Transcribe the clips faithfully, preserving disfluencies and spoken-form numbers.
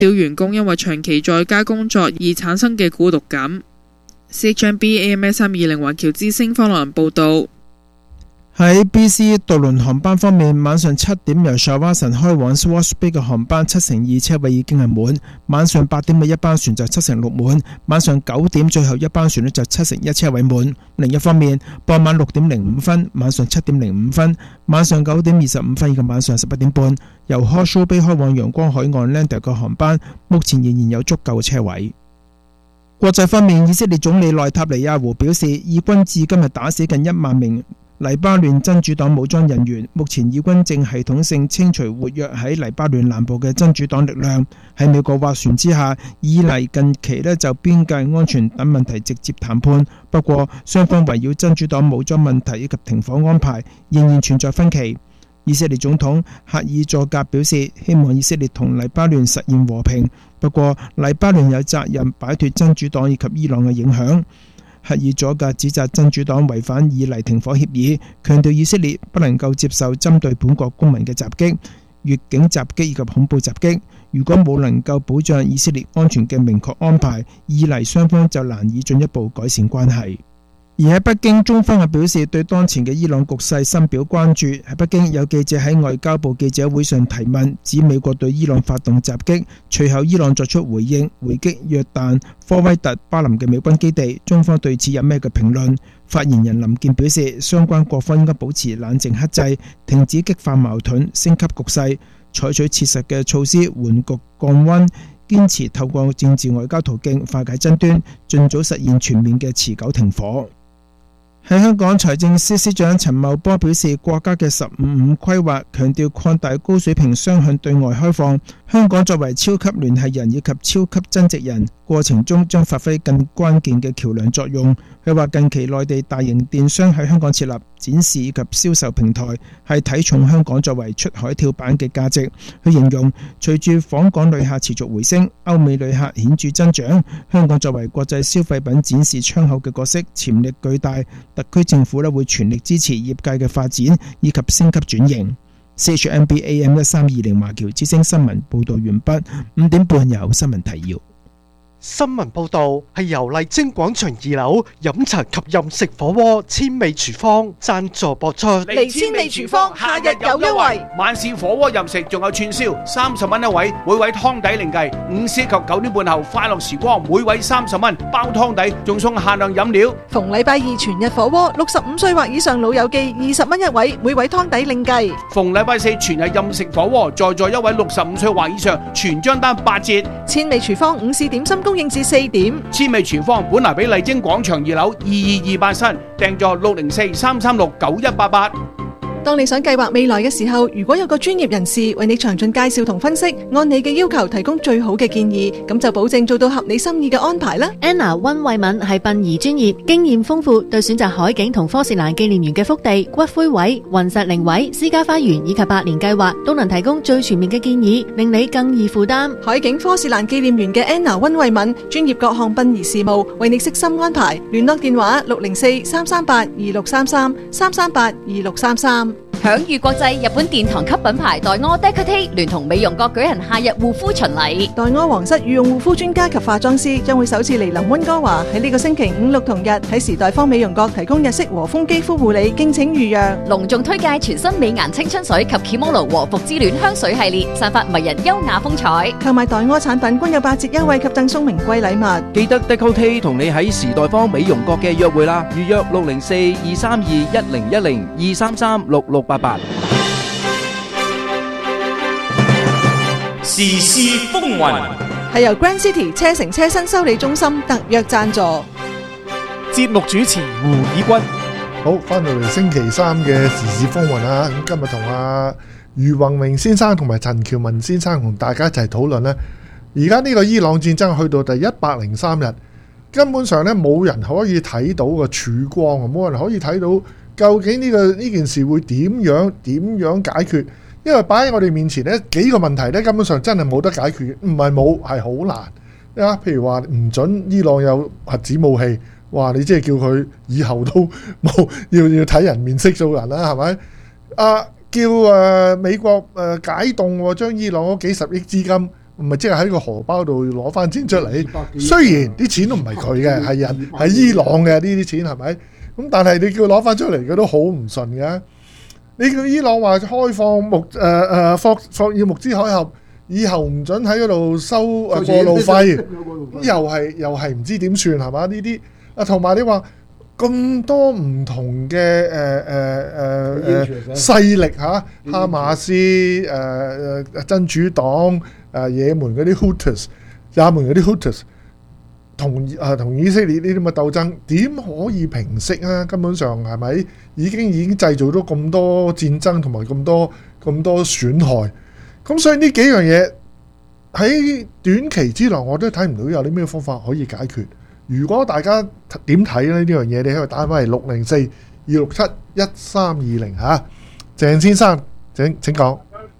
少員工因為長期在家工作而產生嘅孤獨感。C H M B A M S 三二零環球之星方樂人報道。 喺 B C 渡輪航班方面，晚上七點由沙瓦神開往 Swansea Bay 嘅航班七成二車位已經係滿，晚上八點嘅一班船就七成六滿，晚上九點最後一班船就七成一車位滿。另一方面，傍晚六點零五分、晚上七點零五分、晚上九點二十五分以及晚上十一點半，由 Horseshoe Bay 開往陽光海岸 Lander 嘅航班，目前仍然有足夠車位。國際方面，以色列總理內塔尼亞胡表示，以軍至今日打死近一萬名黎巴嫩真主黨武裝人員，目前以軍正系統性清除活躍喺黎巴嫩南部嘅真主黨力量。喺美國斡旋之下，以黎近期呢就邊界安全等問題直接談判，不過雙方圍繞真主黨武裝問題以及停火安排仍然存在分歧。以色列總統赫爾佐格表示，希望以色列同黎巴嫩實現和平，不過黎巴嫩有責任擺脫真主黨以及伊朗嘅影響。赫爾佐格指責真主黨違反以黎停火協議，強調以色列不能夠接受針對本國公民嘅襲擊、越境襲擊以及恐怖襲擊。如果冇能夠保障以色列安全嘅明確安排，以黎雙方就難以進一步改善關係。而喺北京，中方係表示對當前嘅伊朗局勢深表關注。喺北京，有記者喺外交部記者會上提問，指美國對伊朗發動襲擊，隨後伊朗作出回應，回擊約旦科威特巴林嘅美軍基地。中方對此有咩嘅評論？發言人林健表示，相關各方應該保持冷靜克制，停止激化矛盾、升級局勢，採取切實嘅措施緩局降溫，堅持透過政治外交途徑化解爭端，盡早實現全面嘅持久停火。喺香港，財政司司長陳茂波表示，國家嘅十五五規劃強調擴大高水平雙向對外開放，香港作為超級聯繫人以及超級增值人，過程中將發揮更關鍵嘅橋梁作用。佢話近期內地大型電商喺香港設立展示以及銷售平台，係睇重香港作為出海跳板嘅價值。佢形容隨住訪港旅客持續回升，歐美旅客顯著增長，香港作為國際消費品展示窗口嘅角色潛力巨大。特區政府咧會全力支持業界嘅發展以及升級轉型。C H M B A M 一三二零華僑之聲新聞報道完畢。五點半有新聞提要。 新聞報道係由麗晶廣場二樓飲茶及飲食火鍋千味廚房贊助播出。 嚟千味廚房，夏日有優惠， 晚市火鍋飲食仲有串燒，三十蚊一位，每位湯底另計。午市及九點半後快樂時光，每位三十蚊，包湯底，仲送限量飲料。 逢禮拜二全日火鍋，六十五歲或以上老友記二十蚊一位，每位湯底另計。 逢禮拜四全日任食火鍋，在座一位六十五歲或以上，全張單八折。 千味廚房午市點心供應至四點。 千味廚房本來俾麗晶廣場二樓二二二八新，訂座六零四三三六九一八八。 當你想計劃未來嘅時候，如果有個專業人士為你詳盡介紹同分析，按你嘅要求提供最好嘅建議，咁就保證做到合你心意嘅安排啦。 Anna 溫慧敏係殯儀專業，經驗豐富，對選擇海景同科士蘭紀念園嘅福地、骨灰位、雲石靈位、私家花園以及百年計劃，都能提供最全面嘅建議，令你更易負擔。 海景科士蘭紀念園嘅 Anna 溫慧敏，專業各項殯儀事務，為你悉心安排。聯絡電話六零四三三八二六三三三三八二六三三。 享譽國際日本殿堂級品牌黛柯 Decote 聯同美容閣舉行夏日護膚巡禮。 黛柯皇室御用護膚專家及化妝師將會首次嚟臨溫哥華，喺呢個星期五六同日喺時代芳美容閣提供日式和風肌膚護理，敬請預約。 隆重推介全新美顏青春水及 Kimono 和服之戀香水系列，散發迷人優雅風采。 購買黛柯產品均有八折優惠及贈送名貴禮物。 記得 Decote 同你喺時代芳美容閣嘅約會啦，預約六零四二三二一零一零二三三六六八八。 時事風雲係由 Grand City 車城車新修理中心特約贊助。 節目主持胡以軍。 好，翻到嚟星期三嘅時事風雲啊！咁今日同阿余宏榮先生同埋陳喬文先生同大家一齊討論呢。而家呢個伊朗戰爭去到第一百零三日，根本上呢冇人可以睇到個曙光啊！冇人可以睇到究竟呢個呢件事會點樣點樣解決？因為擺喺我哋面前呢幾個問題呢，根本上真係冇得解決，唔係冇，係好難啊！譬如話唔准伊朗有核子武器，哇！你即係叫佢以後都冇，要要睇人面色做人啦，係咪？啊，叫誒、呃、美國誒、呃、解凍，將伊朗嗰幾十億資金唔係即係喺個荷包度攞翻錢出嚟。雖然啲錢都唔係佢嘅，係人係伊朗嘅呢啲錢係咪？咁但係你叫佢攞翻出嚟，佢都好唔順嘅。你叫伊朗話開放穆誒誒霍霍爾木茲海峽，以後唔準喺嗰度收誒過路費，又係又係唔知點算係嘛？呢啲啊，同埋你話咁多唔同嘅誒誒誒誒勢力嚇，哈馬斯誒誒真主黨誒也門嗰啲 Houthis，也門嗰啲 Houthis。同啊同以色列呢啲咁嘅鬥爭點可以平息啊？根本上係咪已經已經製造咗咁多戰爭同埋咁多咁多損害？咁所以呢幾樣嘢喺短期之內我都睇唔到有啲咩方法可以解決。如果大家點睇咧呢樣嘢，你喺度打翻嚟六零四二六七一三二零嚇，鄭先生請請講。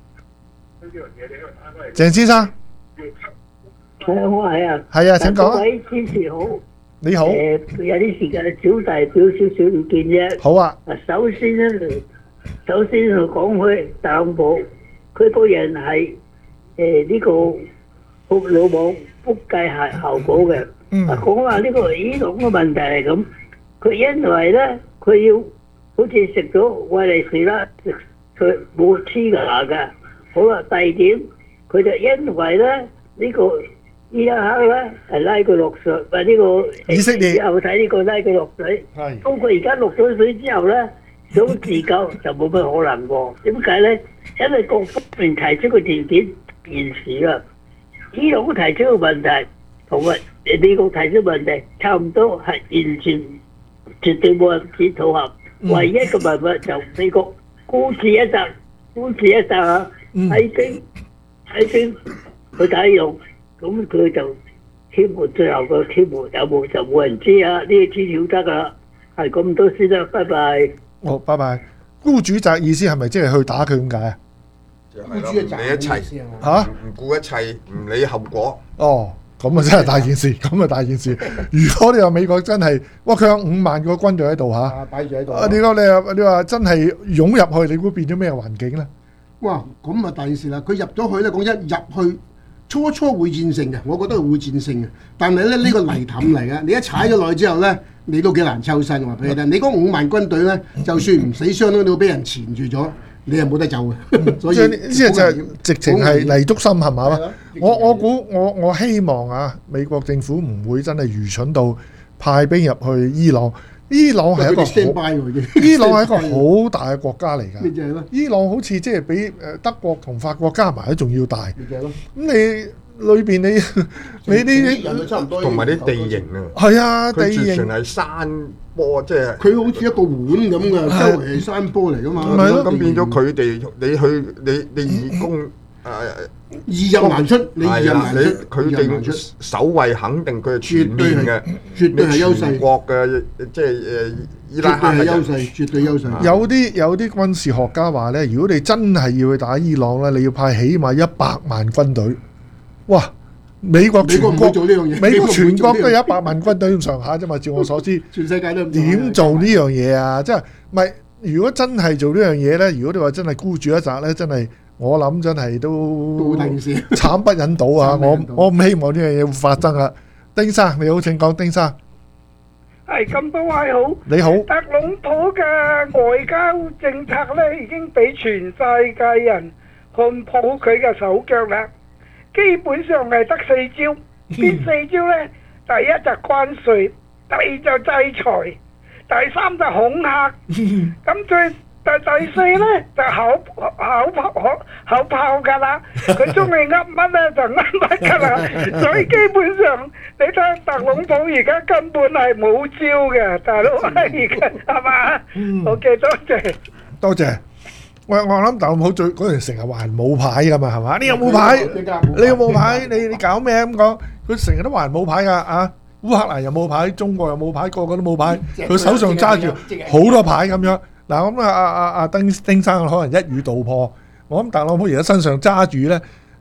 鄭先生。 係啊，我係啊， 係啊，請講啊。 各位主持好， 你好。 誒，有啲時間小弟表少少意見啫。 好啊。 首先咧，首先就講佢特朗普，佢個人係誒呢個好魯莽複計係效果嘅。嗯。啊，講話呢個伊朗嘅問題係咁，佢因為咧，佢要好似食咗威利士啦，食佢冇黐牙㗎。好啦，第二點，佢就因為咧呢個。伊拉克咧係拉佢落水，唔係呢個以色列之後睇呢個拉佢落水。係。當佢而家落咗水之後咧，想自救就冇乜可能喎。點解咧？因為各方面提出嘅條件現時啦，伊朗提出嘅問題同埋美國提出問題差唔多，係完全絕對冇人可以討合。唯一嘅辦法就美國孤注一擲，孤注一擲啊！睇兵睇兵去打伊朗。咁佢就天門最後個天門有冇就冇人知啊！呢啲資料得噶啦，係咁多先啦，拜拜。 好，拜拜。孤注一擲意思係咪即係去打佢咁解啊？ 孤注一擲唔理一切嚇， 唔顧一切，唔理後果。 哦，咁啊真係大件事，咁啊大件事。如果你話美國真係，哇佢有五萬個軍隊喺度嚇， 擺住喺度。 啊，你講你話你話真係湧入去，你估變咗咩環境咧？ 哇，咁啊大件事啦！佢入咗去咧，講一入去。初初會戰勝嘅，我覺得會戰勝嘅。但係咧呢個泥凼嚟嘅，你一踩咗落去之後咧，你都幾難抽身。話俾你聽，你嗰五萬軍隊咧，就算唔死傷都都俾人纏住咗，你又冇得走嘅。所以即係就係直情係泥足深陷嘛。我我估我我希望啊，美國政府唔會真係愚蠢到派兵入去伊朗。伊朗係一個伊朗係一個好大嘅國家嚟㗎。伊朗好似即係比誒德國同法國加埋都仲要大。咁你裏邊你你啲同埋啲地形啊， 係啊，地形全係山坡，即係佢好似一個碗咁嘅，周圍係山坡嚟㗎嘛。 咁變咗佢哋，你去你你義工誒易入難出，你易入難出， 佢哋守衛肯定佢係全面嘅， 絕對係優勢。 全國嘅即係誒伊拉克係優勢，絕對優勢。 有啲有啲軍事學家話咧，如果你真係要去打伊朗咧，你要派起碼一百萬軍隊。哇！美國全國做呢樣嘢，美國全國都有一百萬軍隊咁上下啫嘛。照我所知， 全世界都點做呢樣嘢啊？即係唔係？如果真係做呢樣嘢咧，如果你話真係孤注一擲咧，真係。我諗真係都慘不忍睹啊！我我唔希望呢樣嘢會發生啊！丁生你好，請講，丁生。 係咁多位好。 你好。 特朗普嘅外交政策咧，已經俾全世界人看破佢嘅手腳啦。基本上係得四招，邊四招咧？第一就關稅，第二就制裁，第三就恐嚇。咁最但第四咧就口口炮口口炮噶啦，佢中意噏乜咧就噏乜噶啦，所以基本上你睇特朗普而家根本係冇招嘅，大佬而家係嘛？OK，多謝多謝。我我諗特朗普最嗰陣成日話人冇牌噶嘛，係嘛？你有冇牌？你有冇牌？你你搞咩咁講？佢成日都話人冇牌噶啊！烏克蘭又冇牌，中國又冇牌，個個都冇牌，佢手上揸住好多牌咁樣。嗱咁啊啊啊啊丁丁生可能一語道破，我諗特朗普而家身上揸住咧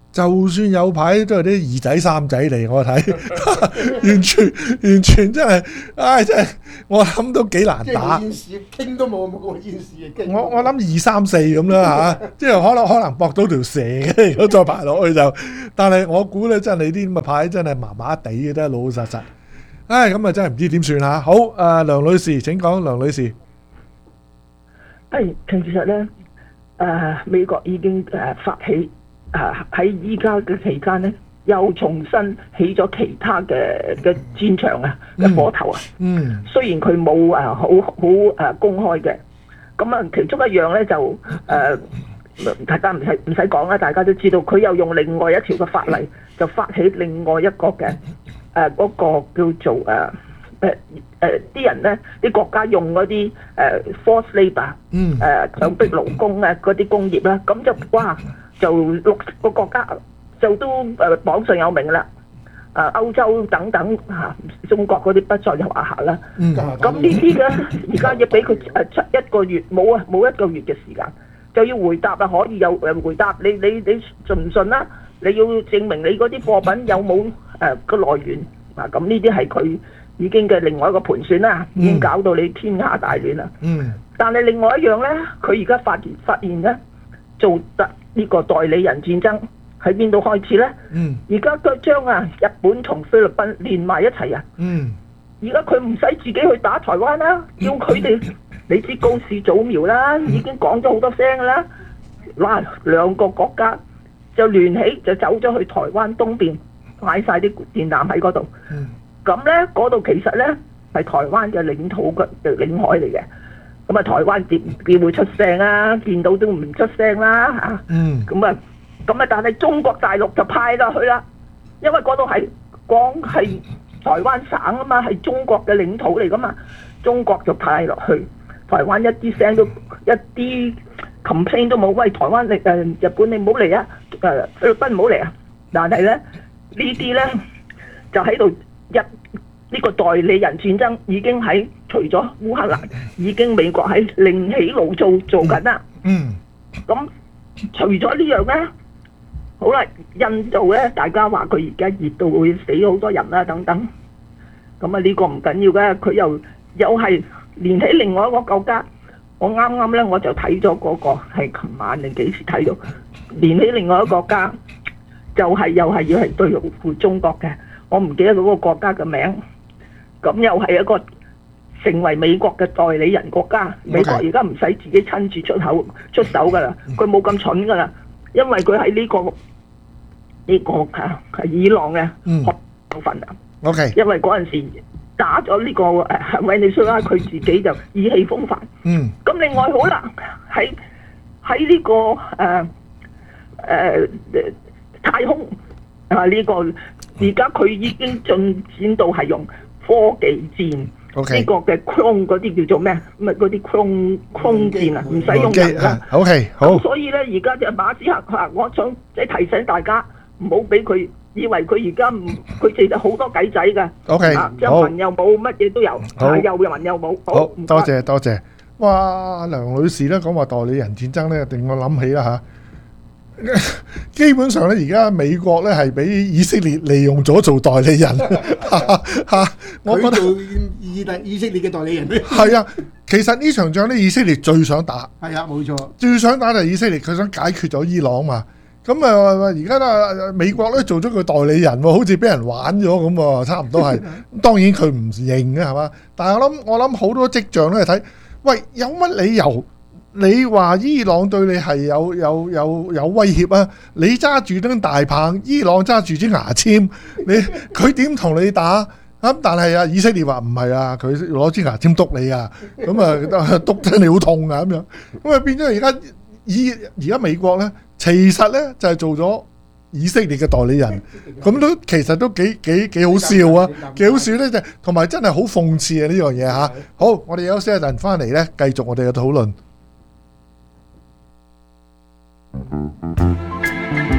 就算有牌都係啲二仔三仔嚟，我睇完全完全真係，唉真係我諗都幾難打。 即係現時傾都冇冇現時嘅傾。 我我諗二三四咁啦嚇，即係可能可能搏到條蛇嘅，如果再排落去就。但係我估咧，真係你啲咁嘅牌真係麻麻地嘅，都係老老實實。唉，咁啊真係唔知點算嚇。好，誒梁女士請講，梁女士。 誒，其實咧，誒美國已經誒發起。啊！喺依家嘅期間咧，又重新起咗其他嘅嘅戰場啊嘅火頭啊。 嗯。 雖然佢冇誒好好誒公開嘅，咁啊其中一樣咧就誒、呃，大家唔使唔使講啦，大家都知道佢又用另外一條嘅法例，就發起另外一個嘅誒嗰個叫做誒誒誒啲人咧，啲國家用嗰啲誒 forced labour， 嗯， 誒強迫勞工啊嗰啲工業啦，咁就哇〜就六個國家就都誒榜上有名啦，誒歐洲等等嚇，中國嗰啲不在話下啦。 嗯， 咁呢啲嘅而家要俾佢誒出一個月冇啊冇一個月嘅時間，就要回答啦，可以有誒回答。你你你信唔信啦？你要證明你嗰啲貨品有冇誒個來源啊？咁呢啲係佢已經嘅另外一個盤算啦，已經搞到你天下大亂啦。 嗯。但係另外一樣咧，佢而家發現發現咧做得。呢個代理人戰爭喺邊度開始呢？ 嗯， 而家佢將啊日本同菲律賓連埋一齊啊！ 嗯， 而家佢唔使自己去打台灣啦，叫佢哋你知高市早苗啦，已經講咗好多聲噶啦。嗱，兩個國家就聯起就走咗去台灣東邊買晒啲電纜喺嗰度。 嗯， 咁呢嗰度其實呢係台灣嘅領土嘅領海嚟嘅。咁啊，台灣點點會出聲啊？見到都唔出聲啦嚇。 嗯。 咁啊，咁啊，但係中國大陸就派落去啦，因為嗰度係講係台灣省啊嘛，係中國嘅領土嚟噶嘛，中國就派落去。台灣一啲聲都一啲 complain 都冇，喂，台灣你誒日本你唔好嚟啊，誒菲律賓唔好嚟啊。但係咧呢啲咧就喺度一。呢個代理人戰爭已經喺除咗烏克蘭，已經美國喺另起爐灶做緊啦。 嗯。 咁除咗呢樣咧，好啦，印度咧，大家話佢而家熱到會死好多人啦，等等。咁啊，呢個唔緊要嘅，佢又又係連起另外一個國家。我啱啱咧我就睇咗嗰個係琴晚定幾時睇到，連起另外一個國家，就係又係要係對付中國嘅。我唔記得嗰個國家嘅名。咁又係一個成為美國嘅代理人國家， Okay. 美國而家唔使自己親自出口出手噶啦，佢冇咁蠢噶啦，因為佢喺呢個呢、呢個啊係伊朗嘅部分啊。 OK， 因為嗰陣時打咗呢、呢個誒委內瑞拉，佢自己就意氣風發。 嗯。 咁另外好啦，喺喺呢個誒誒、呃呃、太空啊呢、呢個而家佢已經進展到係用。科技戰呢、okay. 個嘅空嗰啲叫做咩？咪嗰啲空空戰啊，唔使用，用人㗎。 O K， 好。 所以咧，而家就馬斯克嚇，我想即係提醒大家，唔好俾佢以為佢而家唔，佢其實好多計仔㗎。 O K，好。 又文又冇，乜嘢都有，又文又冇。 好，多謝多謝。哇，梁女士咧講話代理人戰爭咧，令我諗起啦嚇。基本上咧，而家美國咧係俾以色列利用咗做代理人嚇，我覺得做以以色列嘅代理人咧。 係啊，其實呢場仗咧，以色列最想打。 係啊，冇錯。最想打就係以色列，佢想解決咗伊朗嘛。咁啊，而家咧美國咧做咗個代理人喎，好似俾人玩咗咁喎，差唔多係。當然佢唔認嘅係嘛，但係我諗我諗好多跡象咧睇，喂，有乜理由？你話伊朗對你係有有有有威脅啊？你揸住根大棒，伊朗揸住支牙籤，你佢點同你打？咁但係啊，以色列話唔係啊，佢攞支牙籤督你啊，咁啊督得你好痛啊咁樣，咁啊變咗而家以而家美國咧，其實咧就係做咗以色列嘅代理人，咁都其實都幾幾幾好笑啊，幾好笑咧就同埋真係好諷刺啊呢樣嘢嚇。好，我哋休息一陣翻嚟咧，繼續我哋嘅討論。 老婆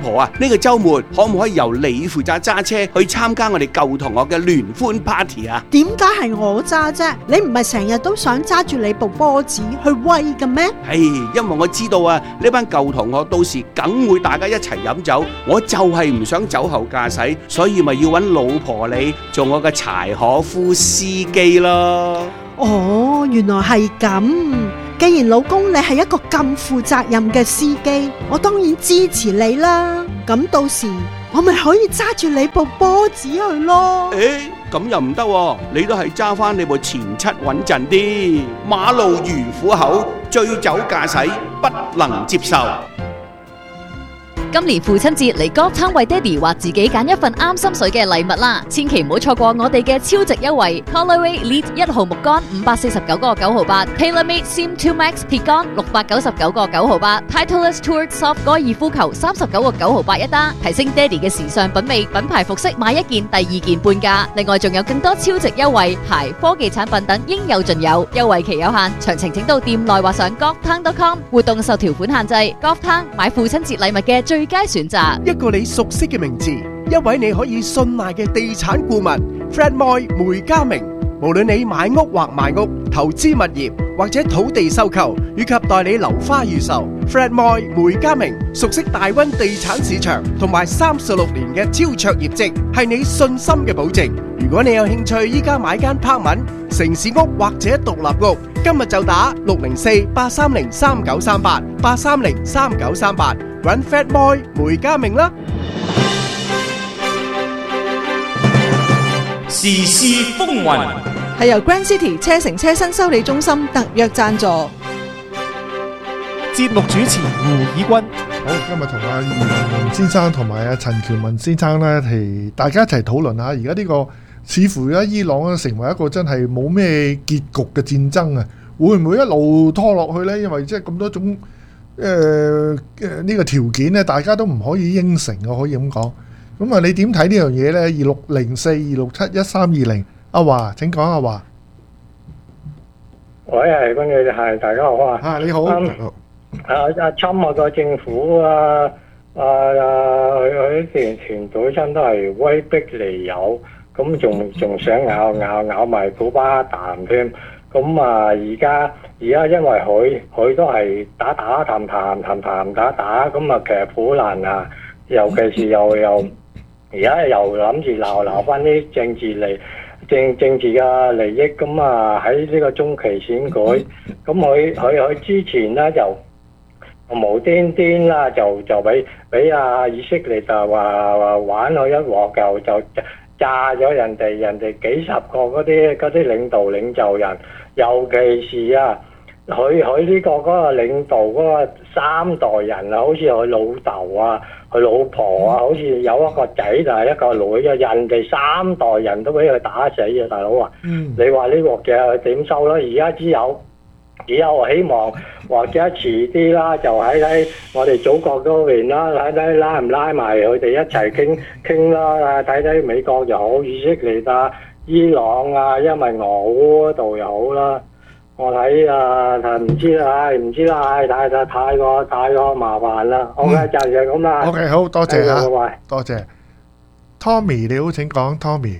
婆啊，呢個週末可唔可以由你負責揸車去參加我哋舊同學嘅聯歡 party 啊？ 點解係我揸啫？你唔係成日都想揸住你部波子去威嘅咩？ 係，因為我知道啊，呢班舊同學到時梗會大家一齊飲酒，我就係唔想酒後駕駛，所以咪要揾老婆你做我嘅柴可夫司機咯。 哦，原來係咁。既然老公你係一個咁負責任嘅司機，我當然支持你啦。咁到時我咪可以揸住你部波子去咯。 誒，咁又唔得喎，你都係揸翻你部前七穩陣啲。馬路如虎口，醉酒駕駛不能接受。 今年父親節嚟Golf Town為爹哋或自己揀一份啱心水嘅禮物啦，千祈唔好錯過我哋嘅超值優惠 Callaway Elite 一號木杆五百四十九個九毫八 ，TaylorMade Sim two Max 鐵杆六百九十九個九毫八 ，Titleist Tour Soft 高爾夫球三十九個九毫八一打，提升爹哋嘅時尚品味，品牌服飾買一件第二件半價。另外仲有更多超值優惠，鞋、科技產品等應有盡有，優惠期有限，詳情請到店內或上 golf town dot com。活動受條款限制 ，Golf Town 買父親節禮物嘅最佳選擇。 一個你熟悉嘅名字，一位你可以信賴嘅地產顧問 Fred Moy 梅家明。無論你買屋或賣屋、投資物業或者土地收購，以及代理樓花預售 ，Fred Moy 梅家明熟悉大溫地產市場同埋三十六年嘅超卓業績，係你信心嘅保證。如果你有興趣依家買間 apartment、城市屋或者獨立屋，今日就打六零四八三零三九三八八三零三九三八揾 Fred Moy 梅家明啦。 時事風雲係由 Grand City 車城車身修理中心特約贊助。 節目主持胡以軍。 好，今日同阿余文明先生同埋阿陳喬文先生咧，係大家一齊討論下，而家呢個似乎而家伊朗咧成為一個真係冇咩結局嘅戰爭啊，會唔會一路拖落去呢？因為即係咁多種誒誒呢個條件咧，大家都唔可以應承啊，可以咁講。咁啊，你點睇呢樣嘢呢？二六零四二六七一三二零，阿華請講。阿華， 喂，係跟住係大家好啊。 啊，你好。 嗯啊！阿侵啊個政府啊啊啊！佢佢啲團隊真都係威逼利誘，咁仲仲想咬咬咬埋古巴彈添。咁啊，而家而家因為佢佢都係打打談談談談打打，咁啊其實好難啊。尤其是又又而家又諗住鬧鬧翻啲政治利政政治嘅利益，咁啊喺呢個中期選舉，咁佢佢佢之前咧就。無端端啦，就就俾俾阿以色列就話話玩佢一鑊，就就炸咗人哋人哋幾十個嗰啲嗰啲領導領袖人，尤其是啊，佢佢呢個嗰個領導嗰個三代人啊，好似佢老豆啊，佢老婆啊，好似有一個仔就係一個女啊，人哋三代人都俾佢打死啊，大佬啊！嗯、你話呢鑊嘢點收咧？而家只有。只有希望或者遲啲啦，就喺喺我哋祖國嗰邊啦，睇睇拉唔拉埋佢哋一齊傾傾啦，睇睇美國又好，以色列啊、伊朗啊，因為俄烏嗰度又好啦。我睇啊，唔知啦，唔知啦，太太太過太過麻煩啦。好嘅，就係咁啦。 OK，好多謝啊，多謝。Tommy 你好，請講 Tommy。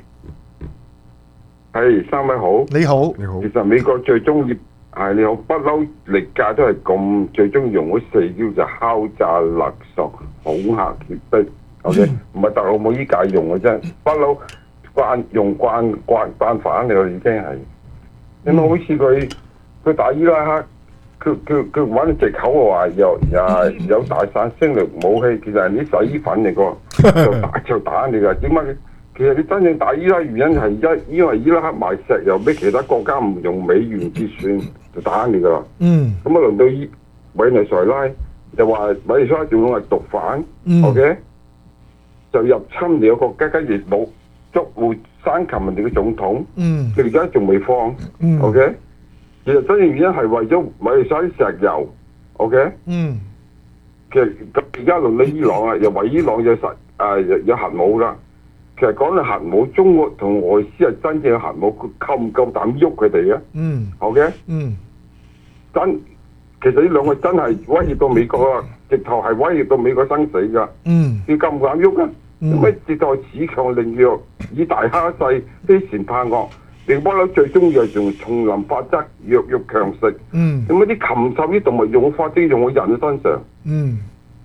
係三位好， 你好， 你好。其實美國最中意。係你好，不嬲歷屆都係咁，最中意用嗰四招就敲詐勒索、恐嚇脅迫。O K， 唔係特朗普依屆用嘅啫，不嬲慣用慣慣慣犯嚟，已經係。你冇好似佢佢打伊拉克，佢佢佢揾藉口話又又有大殺傷力武器，其實係啲洗衣粉嚟個，就打就打你㗎。點解？其實你真正打伊拉克原因係一因為伊拉克賣石油俾其他國家唔用美元結算。就打你噶啦，嗯，咁啊輪到伊委內瑞拉就話委內瑞拉仲係毒販，嗯 ，OK， 就入侵你個國家，跟住冇捉捕生擒人哋嘅總統，嗯，佢而家仲未放，嗯 ，OK， 其實真正原因係為咗委內瑞拉啲石油 ，OK， 嗯，其實咁而家輪到伊朗啊，又話伊朗有實啊有有核武啦，其實講到核武，中國同俄羅斯係真正嘅核武，佢夠唔夠膽喐佢哋嘅？嗯 ，OK， 嗯，真其實呢兩個真係威脅到美國啊，直頭係威脅到美國生死㗎。 嗯， 你敢唔敢喐啊？因為直頭係恃強凌弱，以大蝦細，非善怕惡。你不嬲最中意係用叢林法則，弱肉強食。 嗯， 咁啲禽獸啲動物用法即用喺人身上。 嗯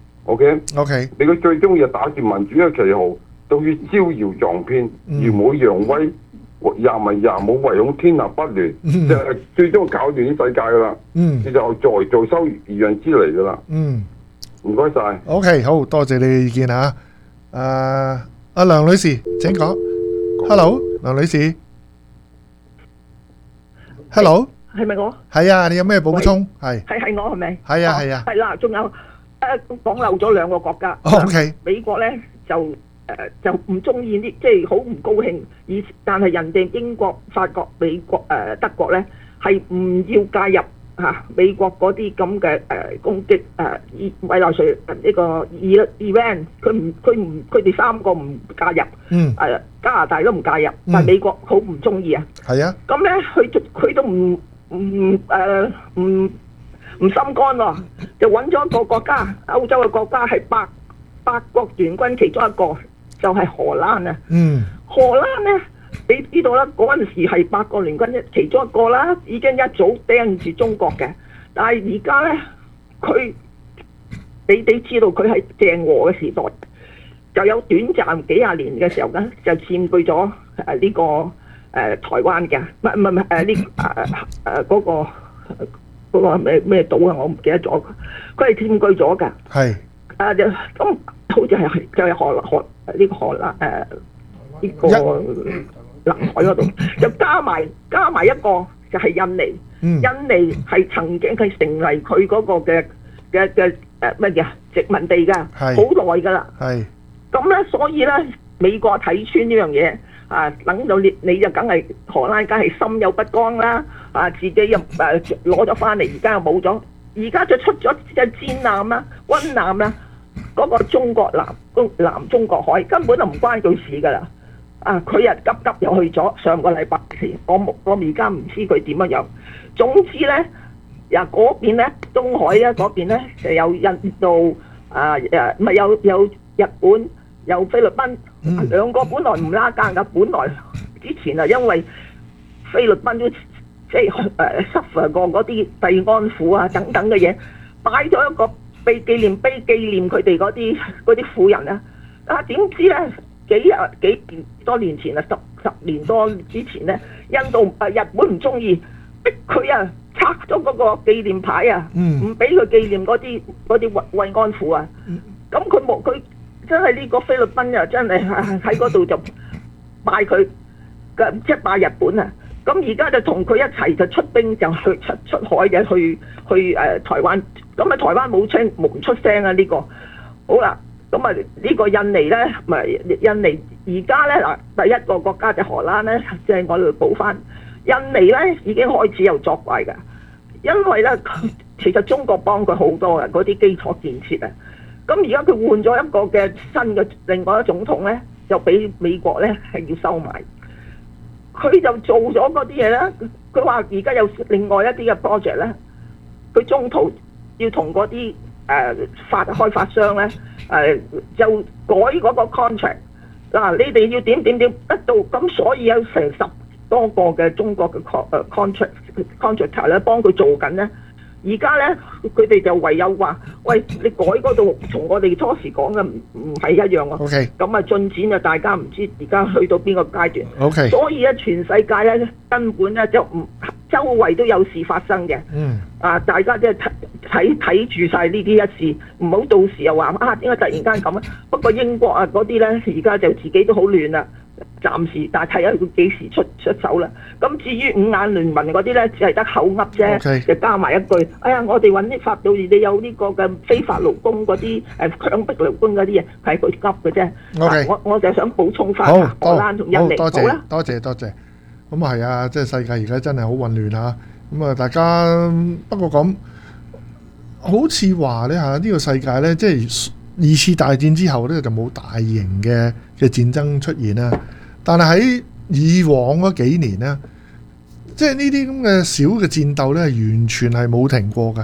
，OK OK， 你佢最中意係打住民主嘅旗號，到處招搖撞騙，耀武揚威。廿文廿武，唯恐天下不亂，就係最終搞亂啲世界噶啦。 嗯， 你就在做收而讓之嚟噶啦。 嗯， 唔該晒。 OK，好多謝你嘅意見嚇。誒，阿梁女士請講。Hello，梁女士。Hello， 係咪我？ 係啊，你有咩補充？係係係我係咪？ 係啊係啊。 係啦，仲有誒講漏咗兩個國家。 OK， 美國咧就誒就唔中意啲，即係好唔高興。而但係人哋英國、法國、美國誒德國咧係唔要介入嚇美國嗰啲咁嘅誒攻擊誒伊委內瑞呢個伊伊朗，佢唔佢唔佢哋三個唔介入。 嗯。 誒加拿大都唔介入，但係美國好唔中意啊。 係啊。 咁咧，佢佢都唔唔誒唔唔心肝喎，就揾咗一個國家，歐洲嘅國家係八八國聯軍其中一個，就係荷蘭啊。 嗯。 荷蘭咧，你知道啦，嗰陣時係八國聯軍一其中一個啦，已經一早盯住中國嘅。但係而家咧，佢你你知道佢喺鄭和嘅時代，就有短暫幾廿年嘅時候咧，就佔據咗誒呢個誒、呃、台灣嘅，唔唔唔誒呢誒誒嗰個嗰個咩咩島啊，我唔記得咗，佢係佔據咗㗎。 係。 啊就咁好似係就係荷荷呢個荷蘭誒呢個南海嗰度，就加埋加埋一個就係印尼。 嗯、 印尼係曾經係成為佢嗰個嘅嘅嘅誒乜嘢殖民地㗎，好耐㗎啦。 係。 咁咧，所以咧，美國睇穿呢樣嘢啊，等到你你就梗係荷蘭，梗係心有不甘啦。啊，自己又誒攞咗翻嚟，而家又冇咗，而家就出咗隻戰艦啦、軍艦啦，嗰、那個中國南中南中國海根本就唔關佢事㗎啦。啊，佢又急急又去咗上個禮拜時，我冇我而家唔知佢點樣樣。總之咧，呀嗰邊咧東海咧嗰邊咧就有印度啊誒，唔係有有日本。有菲律賓、嗯、兩個本來唔拉更㗎，本來之前啊，因為菲律賓都即係誒 suffer 過嗰啲慰安婦啊等等嘅嘢，擺咗一個被紀念碑紀念佢哋嗰啲嗰啲婦人啊。啊點知咧幾日幾多年前啊，十十年多之前咧，印度啊日本唔中意，逼佢啊拆咗嗰個紀念牌啊，唔俾佢紀念嗰啲嗰啲慰慰安婦啊。咁佢冇佢。真係呢個菲律賓啊，真係喺嗰度就拜佢嘅，即係拜日本啊！咁而家就同佢一齊就出兵就去出出海嘅去去誒、呃、台灣，咁啊台灣冇聲冇出聲啊呢、呢個好啦，咁啊呢個印尼咧，咪印尼而家咧嗱第一個國家就荷蘭咧，即係我哋補翻印尼咧已經開始有作怪㗎，因為咧其實中國幫佢好多嘅嗰啲基礎建設啊。咁而家佢換咗一個嘅新嘅另外一總統咧，就俾美國咧係要收買。佢就做咗嗰啲嘢咧，佢話而家有另外一啲嘅 project 咧，佢中途要同嗰啲誒發開發商咧誒、呃、就改嗰個 contract 嗱、啊，你哋要點點點得到，咁所以有成十多個嘅中國嘅 contract contractor 咧幫佢做緊咧。而家咧，佢哋就唯有話：喂，你改嗰度同我哋初時講嘅唔唔係一樣啊。 OK。 咁啊，進展啊，大家唔知而家去到邊個階段。 OK。 所以咧，全世界咧根本咧就唔周圍都有事發生嘅。嗯。啊，大家即係睇睇睇住晒呢啲一事，唔好到時又話啊點解突然間咁啊？不過英國啊嗰啲咧，而家就自己都好亂啦。暫時，但係睇下佢幾時出出手啦。咁至於五眼聯盟嗰啲咧，只係得口噏啫，okay. 就加埋一句：哎呀，我哋揾啲法到你有呢個嘅非法勞工嗰啲誒強迫勞工嗰啲嘢，係佢噏嘅啫。Okay. 我我就想補充翻荷蘭同印尼。 多謝多謝多謝。咁啊係啊，即係世界而家真係好混亂嚇。咁啊，大家不過咁好似話咧嚇，呢、呢個世界咧，即係二次大戰之後咧就冇大型嘅嘅戰爭出現啦。但係喺以往嗰幾年呢，即係呢啲咁嘅小嘅戰鬥呢，係完全係冇停過嘅。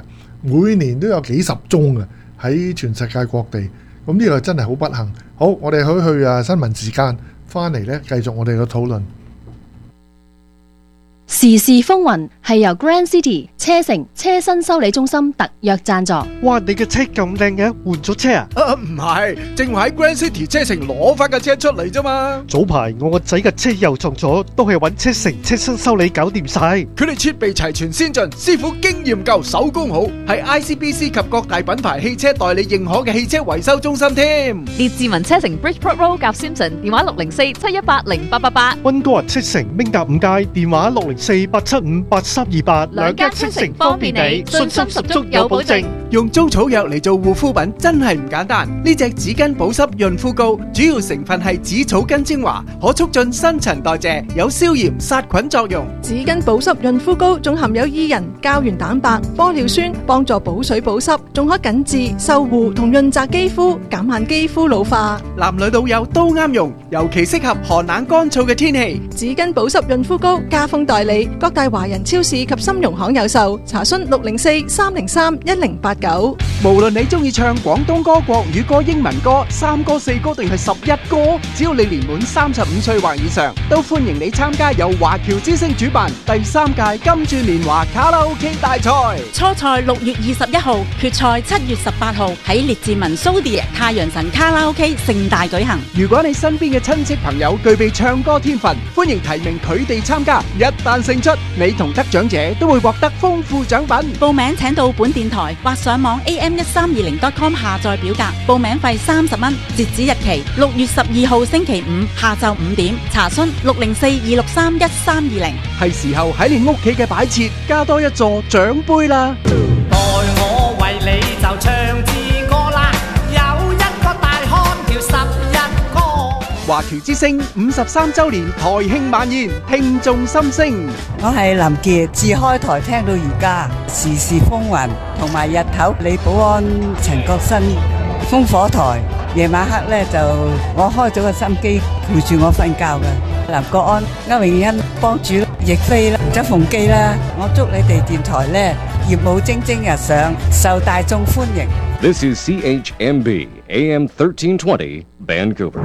每年都有幾十宗嘅喺全世界各地。咁呢個真係好不幸。好，我哋可以去啊新聞時間，翻嚟呢繼續我哋嘅討論。 時事風雲係由 Grand City 車城車身修理中心特約贊助。 哇！你嘅車咁靚嘅，換咗車啊？ 啊，唔係，正話喺 Grand City 車城攞翻架車出嚟啫嘛。 早排我個仔嘅車又撞咗，都係揾車城車身修理搞掂晒。 佢哋設備齊全先進，師傅經驗夠，手工好，係 I C B C 及各大品牌汽車代理認可嘅汽車維修中心添。 列治文車城 Bridgeport Road 夾 Simpson， 電話六零四七一八零八八八。 溫哥華車城明甲五街，電話六零四八七五八三二八。 兩間車城方便你，信心十足有保證。 用中草藥嚟做護膚品真係唔簡單。呢隻紙巾保濕潤膚膏主要成分係紫草根精華，可促進新陳代謝，有消炎殺菌作用。 紙巾保濕潤膚膏仲含有伊人、膠原蛋白、玻尿酸，幫助補水保濕，仲可緊致、修護同潤澤肌膚，減慢肌膚老化。 男女老幼都啱用，尤其適合寒冷乾燥嘅天氣。 紙巾保濕潤膚膏家豐代理，各大華人超市及深融行有售。查詢六零四三零三一零八九。 無論你中意唱廣東歌、國語歌、英文歌、三歌、四歌定係十一歌，只要你年滿三十五歲或以上，都歡迎你參加由華僑之星主辦第三屆金鑽年華卡拉 OK 大賽。 初賽六月二十一號，決賽七月十八號喺列治文蘇迪太陽神卡拉 OK 盛大舉行。 如果你身邊嘅親戚朋友具備唱歌天分，歡迎提名佢哋參加。一旦勝出，你同得獎者都會獲得豐富獎品。 報名請到本電台或上網 A M 一三二零 dot com 下載表格，報名費三十蚊，截止日期六月十二號星期五下晝五點。查詢六零四二六三一三二零。 係時候喺你屋企嘅擺設加多一座獎杯啦！ 待我為你就唱支歌啦，有一個大漢叫十一哥。 華僑之星五十三週年台慶晚宴，聽眾心聲。 我係林傑，自開台聽到而家，時事風雲同埋日頭李寶安、陳國新烽火台，夜晚黑咧就我開咗個心機陪住我瞓覺嘅。林國安、歐永欣幫主亦飛啦，周鳳基啦，我祝你哋電台咧業務蒸蒸日上，受大眾歡迎。 This is C H M B A M thirteen twenty Vancouver。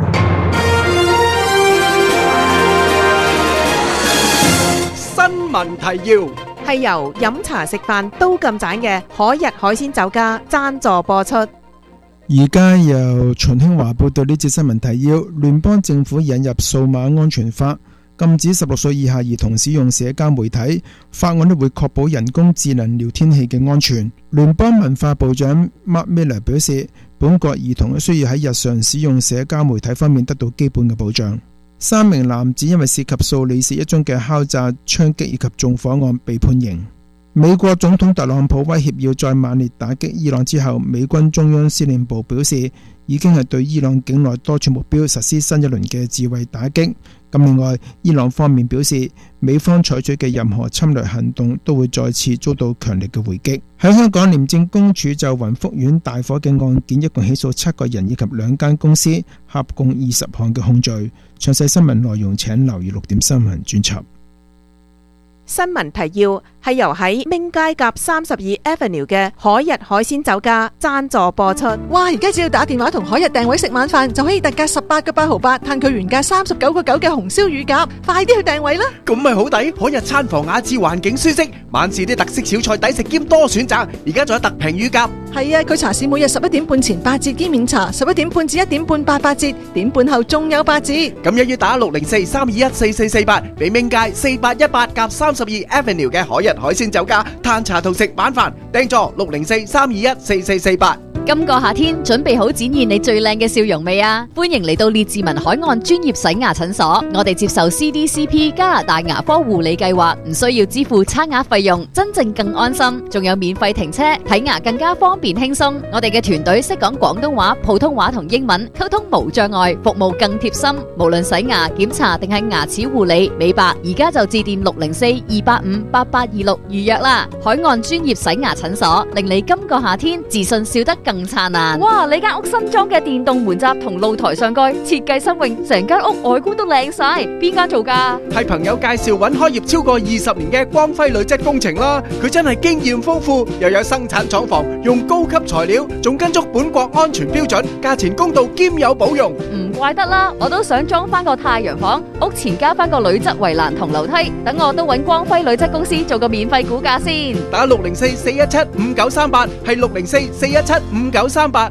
新聞提要係由飲茶食飯都咁盞嘅海逸海鮮酒家贊助播出。 而家由秦興華報道呢節新聞提要：聯邦政府引入數碼安全法，禁止十六歲以下兒童使用社交媒體。法案都會確保人工智能聊天器嘅安全。聯邦文化部長 Mark Miller 表示，本國兒童需要喺日常使用社交媒體方面得到基本嘅保障。三名男子因為涉及數里市一宗嘅敲詐、槍擊以及縱火案被判刑。美國總統特朗普威脅要再猛烈打擊伊朗之後，美軍中央司令部表示已經係對伊朗境內多處目標實施新一輪嘅自衛打擊。咁另外，伊朗方面表示，美方採取嘅任何侵略行動都會再次遭到強力嘅回擊。喺香港，廉政公署就雲福苑大火嘅案件，一共起訴七個人以及兩間公司，合共二十項嘅控罪。詳細新聞內容請留意六點新聞專輯。 新聞提要係由喺明街夾三十二 Avenue 嘅海逸海鮮酒家贊助播出。 哇！而家只要打電話同海逸訂位食晚飯，就可以特價十八個八毫八，嘆佢原價三十九個九嘅紅燒乳鴿。快啲去訂位啦！ 咁咪好抵！海逸餐房雅致，環境舒適，晚市啲特色小菜抵食兼多選擇。而家仲有特平乳鴿。 係啊，佢茶市每日十一點半前八折兼免茶，十一點半至一點半八八折，點半後仲有八折。 咁一於打六零四三二一四四四八，俾明街四八一八夾三十二 Avenue 嘅海逸海鮮酒家嘆茶同食晚飯，訂座六零四三二一四四四八。 今個夏天準備好展現你最靚嘅笑容未啊？歡迎嚟到列治文海岸專業洗牙診所，我哋接受 C D C P 加拿大牙科護理計劃，唔需要支付刷牙費用，真正更安心，仲有免費停車，睇牙更加方便輕鬆。我哋嘅團隊識講廣東話、普通話同英文，溝通無障礙，服務更貼心。無論洗牙、檢查定係牙齒護理、美白，而家就致電六零四二八五八八二六預約啦。海岸專業洗牙診所，令你今個夏天自信笑得更更燦爛。哇！你間屋新裝嘅電動門閘同露台上蓋設計新穎，成間屋外觀都靚晒。邊間做㗎？ 係朋友介紹揾開業超過二十年嘅光輝鋁質工程啦，佢真係經驗豐富，又有生產廠房，用高級材料，仲跟足本國安全標準，價錢公道兼有保用。 唔怪得啦，我都想裝翻個太陽房，屋前加翻個鋁質圍欄同樓梯，等我都揾光輝鋁質公司做個免費估價先。 打六零四四一七五九三八，係六零四四一七五九三八。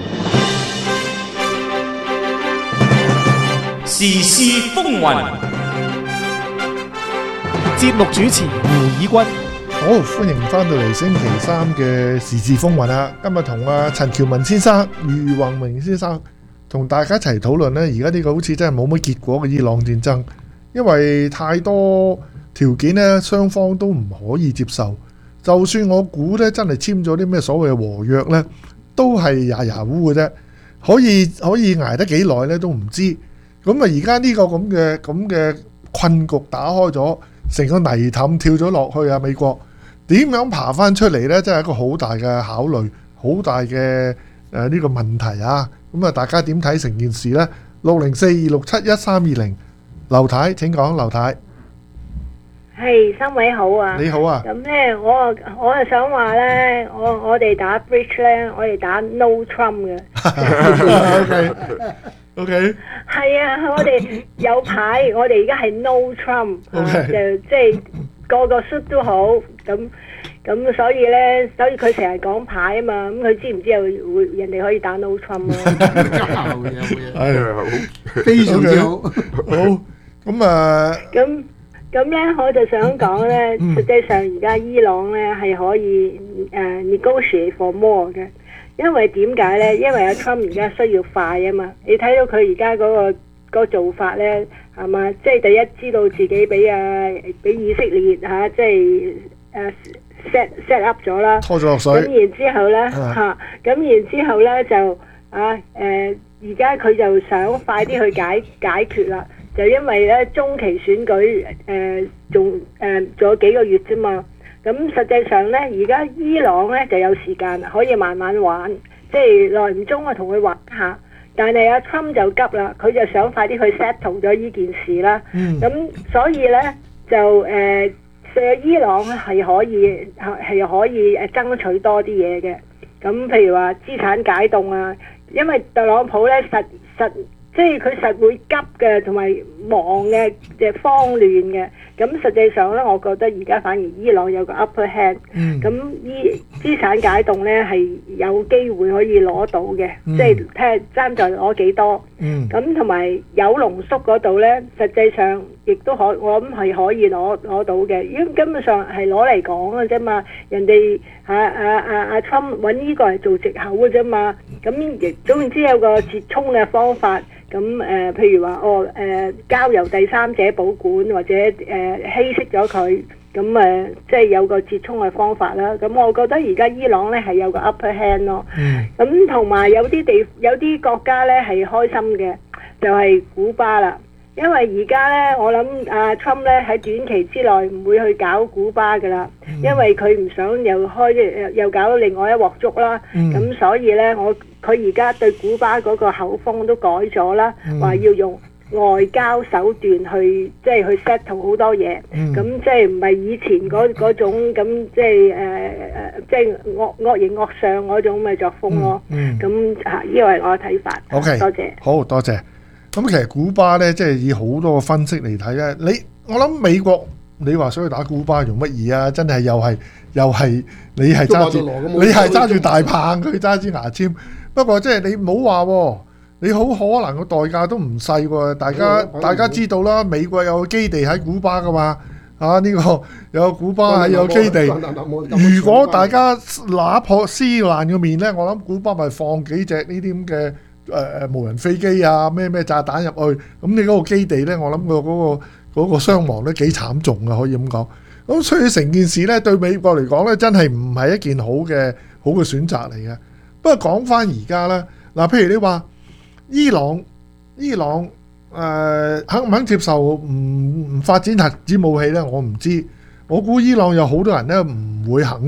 時事風雲， 節目主持胡以軍。好，歡迎翻到嚟星期三嘅時事風雲啦！今日同阿陳喬文先生、余宏明先生同大家一齊討論呢，而家呢個好似真係冇乜結果嘅伊朗戰爭，因為太多條件呢，雙方都唔可以接受。就算我估呢，真係簽咗啲咩所謂嘅和約呢，都係牙牙烏嘅啫，可以可以捱得幾耐呢都唔知。咁啊，而家呢個咁嘅咁嘅困局打開咗，成個泥凼跳咗落去啊！美國點樣爬翻出嚟呢？真係一個好大嘅考慮，好大嘅誒呢個問題啊！咁啊，大家點睇成件事呢？六零四二六七一三二零，劉太請講，劉太。 係，三位好啊！ 你好啊！ 咁咧，我我係想話咧，我我哋打 bridge 咧，我哋打 no Trump 嘅。 OK OK。 係啊，我哋有牌，我哋而家係 no Trump， Okay. 就即係個個 shoot 都好，咁咁所以咧，所以佢成日講牌啊嘛，咁佢知唔知又會人哋可以打 no Trump 啊？ 係好， 非常之好。 好，咁啊。 咁。咁咧，我就想講咧， 嗯、 實際上而家伊朗咧係可以誒、uh, negotiate for more 嘅，因為點解咧？因為阿 Trump 而家需要快啊嘛，你睇到佢而家嗰個、嗰個做法咧，係嘛？即係第一知道自己俾啊俾以色列嚇、啊，即係誒 set set up 咗啦， 拖咗落水。 咁然之後咧嚇，咁、啊、然之後咧就啊誒，而家佢就想快啲去解解決啦。就因為咧中期選舉誒仲誒仲有幾個月啫嘛，咁實際上咧而家伊朗咧就有時間可以慢慢玩，即係耐唔中啊同佢玩下，但係阿 Trump 就急啦，佢就想快啲去 settle 咗呢件事啦。咁、嗯、所以咧就誒，其、呃、伊朗係可以係可以誒爭取多啲嘢嘅，咁譬如話資產解凍啊，因為特朗普咧實實。即係佢實會急嘅，同埋忙嘅，即係慌亂嘅。咁實際上咧，我覺得而家反而伊朗有個 upper hand。咁依資產解凍咧係有機會可以攞到嘅，嗯、即係睇下爭在攞幾多。咁同埋有濃縮嗰度咧，實際上亦都可，我諗係可以攞攞到嘅。因為根本上係攞嚟講嘅啫嘛，人哋啊啊啊啊 Trump 揾呢個嚟做藉口嘅啫嘛。咁亦總之有個折衷嘅方法。咁誒、呃，譬如話，哦誒、呃，交由第三者保管或者誒、呃、稀釋咗佢，咁誒、呃，即係有個折衷嘅方法啦。咁我覺得而家伊朗咧係有個 upper hand 咯。咁同埋有啲地有啲國家咧係開心嘅，就係、是、古巴啦。因為而家咧，我諗阿 Trump 咧喺短期之內唔會去搞古巴噶啦，嗯、因為佢唔想又開又搞另外一鑊粥啦。咁、嗯、所以咧，我佢而家對古巴嗰個口風都改咗啦，話、嗯、要用外交手段去即係去 settle 好多嘢。咁、嗯、即係唔係以前嗰嗰種咁即係誒誒即係惡惡形惡相嗰種嘅作風咯。咁嚇呢個係我嘅睇法。 OK， 多謝。 好多謝。咁其實古巴咧，即係以好多個分析嚟睇咧，你我諗美國你話想去打古巴用乜嘢啊？真係又係又係你係揸住你係揸住大棒，佢揸支牙籤。不過即係你唔好話，你好可能個代價都唔細喎。大家大家知道啦，美國有個基地喺古巴噶嘛，啊呢個有個古巴係有基地。如果大家拿破撕爛個面咧，我諗古巴咪放幾隻呢啲咁嘅。誒誒、呃、無人飛機啊，咩咩炸彈入去，咁你嗰個基地呢，我諗個嗰個嗰個傷亡都幾慘重啊，可以咁講。咁所以成件事呢，對美國嚟講呢，真係唔係一件好嘅好嘅選擇嚟嘅。不過講翻而家啦，嗱，譬如你話伊朗，伊朗誒、呃、肯唔肯接受唔唔發展核子武器呢？我唔知。我估伊朗有好多人呢唔會肯嘅，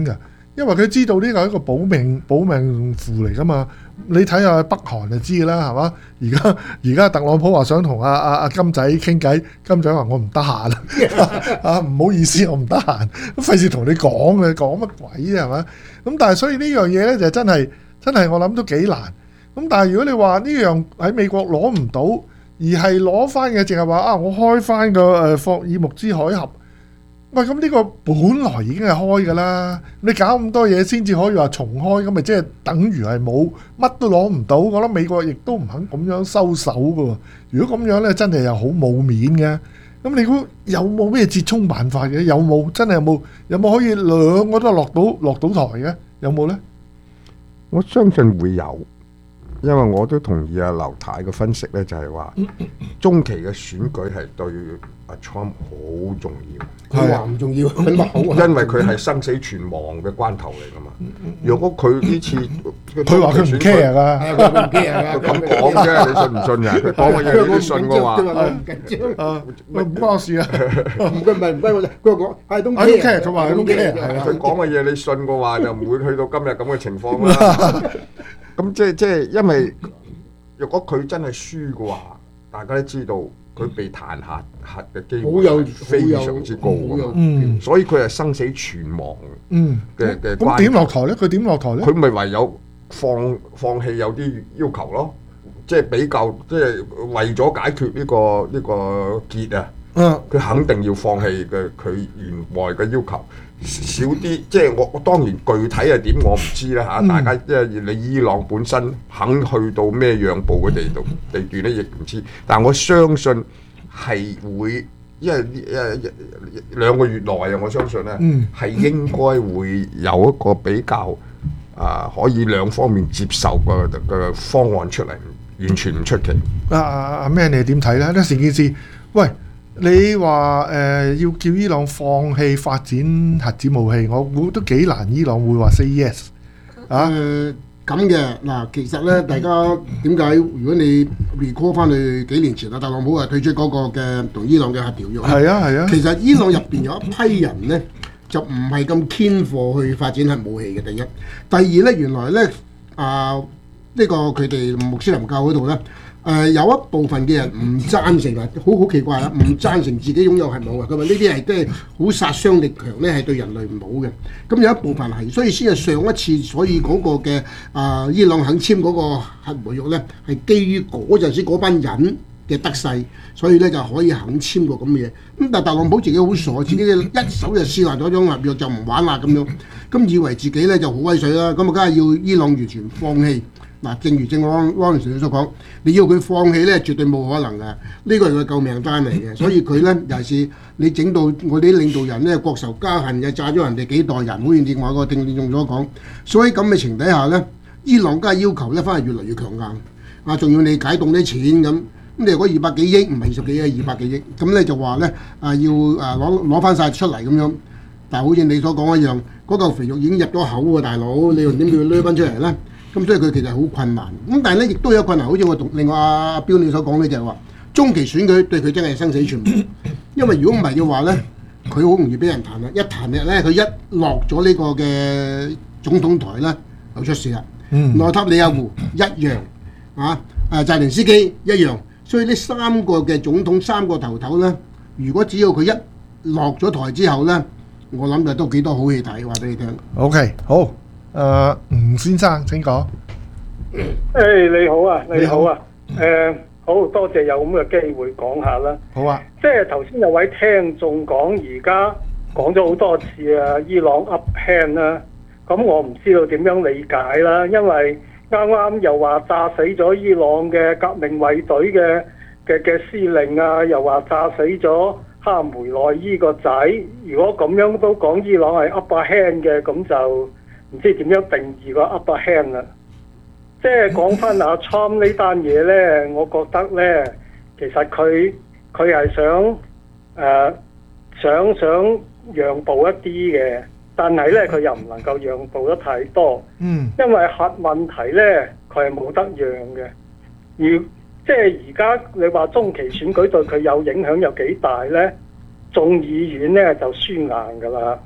因為佢知道呢個係一個保命保命符嚟噶嘛。你睇下北韓就知啦，係嘛？而家而家特朗普話想同阿阿阿金仔傾偈，金仔話我唔得閒啊，唔好意思，我唔得閒，費事同你講嘅，講乜鬼啫係嘛？咁但係所以呢樣嘢咧就真係真係我諗都幾難。咁但係如果你話呢樣喺美國攞唔到，而係攞翻嘅淨係話啊，我開翻個誒霍爾木茲海峽。喂，咁呢個本來已經係開㗎啦，你搞咁多嘢先至可以話重開，咁咪即係等於係冇乜都攞唔到。我諗美國亦都唔肯咁樣收手㗎喎。如果咁樣呢，真係又好冇面嘅。咁你估有冇咩折衷辦法嘅？有冇真係有冇有冇可以兩個都落到落到台嘅？有冇呢？ 我相信會有，因為我都同意阿劉太嘅分析呢，就係話中期嘅選舉係對阿 Trump 好重要。 佢話唔重要，佢話好啊。 因為佢係生死存亡嘅關頭嚟㗎嘛。如果佢呢次佢話佢唔 care 㗎， 佢唔 care 㗎，佢咁講啫，你信唔信啊？佢講嘅嘢你都信嘅話， 佢話唔緊張， 啊，唔關我事啊。 唔佢唔係唔關我事，佢話講係都 care，佢話佢都 care， 係啊。佢講嘅嘢你信嘅話，就唔會去到今日咁嘅情況啦。咁即係即係因為若果佢真係輸嘅話，大家都知道。佢被彈劾核嘅機會係非常之高㗎嘛， 嗯， 所以佢係生死存亡嘅嘅關。 咁點落台咧？佢點落台咧？ 佢咪唯有放放棄有啲要求咯，即係比較即係為咗解決呢個呢個結啊， 嗯， 佢肯定要放棄嘅佢原來嘅要求。少啲，即係我我當然具體係點我唔知啦嚇，嗯、大家即係你伊朗本身肯去到咩讓步嘅地度地段咧，亦唔知。但係我相信係會，因為誒兩個月內啊，我相信咧係、嗯、應該會有一個比較啊、呃、可以兩方面接受嘅嘅方案出嚟，完全唔出奇。 阿阿阿 Man 你點睇咧？呢成件事，喂！你話誒、呃、要叫伊朗放棄發展核子武器，我估都幾難。伊朗會話 say yes 啊？ 誒咁嘅嗱，其實咧，大家點解？如果你 recall 翻去幾年前啊，特朗普啊推出嗰個嘅同伊朗嘅核條約， 係啊係啊。 其實伊朗入邊有一批人咧，就唔係咁堅貨去發展核武器嘅。第一，第二咧，原來咧啊呢、呢個佢哋穆斯林教嗰度咧。誒、呃、有一部分嘅人唔贊成啊，好好奇怪啊，唔贊成自己擁有核武啊，佢話呢啲係即係好殺傷力強咧，係對人類唔好嘅。咁有一部分係，所以先係上一次，所以嗰個嘅啊、呃、伊朗肯簽嗰個核武約咧，係基於嗰陣時嗰班人嘅得勢，所以咧就可以肯簽個咁嘅嘢。咁但係特朗普自己好傻，自己一手就撕爛咗張合約就唔玩啦咁樣，咁以為自己咧就好威水啦，咁啊梗係要伊朗完全放棄。嗱，正如正我汪倫所講，你要佢放棄咧，絕對冇可能嘅。呢個係佢救命單嚟嘅，所以佢咧尤其是你整到我哋啲領導人咧國仇家恨，又炸咗人哋幾代人，好似正話個聽眾所講。所以咁嘅情底下咧，伊朗家要求咧，翻係越嚟越強硬。啊，仲要你解凍啲錢咁，咁你嗰二百幾億唔係二十幾億，二百幾億，咁咧就話咧啊要啊攞攞翻曬出嚟咁樣。但係好似你所講一樣，嗰嚿肥肉已經入咗口喎，大佬，你又點叫佢攞翻出嚟咧？咁所以佢其實好困難，咁但係咧亦都有困難，好似我同另外阿標你所講咧，就係話中期選舉對佢真係生死存亡，因為如果唔係嘅話咧，佢好容易俾人彈啦，一彈嘅咧，佢一落咗呢個嘅總統台咧，就出事啦。嗯，內塔尼亞胡一樣，啊，誒澤連斯基一樣，所以呢三個嘅總統三個頭頭咧，如果只要佢一落咗台之後咧，我諗就都幾多好戲睇，話俾你聽。 OK，好。誒、uh, 吳先生請講。 誒、hey, 你好啊，你好啊，誒、呃、好多謝有咁嘅機會講下啦。 好啊， 即係頭先有位聽眾講，而家講咗好多次啊，伊朗 up hand 啦，咁我唔知道點樣理解啦，因為啱啱又話炸死咗伊朗嘅革命衛隊嘅嘅嘅司令啊，又話炸死咗哈梅內伊個仔，如果咁樣都講伊朗係 up hand 嘅，咁就唔知點樣定義個 upper hand 啦，即係講翻阿 Trump 呢單嘢咧，我覺得咧，其實佢佢係想誒、呃、想想讓步一啲嘅，但係咧佢又唔能夠讓步得太多，嗯，因為核問題咧佢係冇得讓嘅，而即係而家你話中期選舉對佢有影響有幾大咧？眾議院咧就輸硬㗎啦。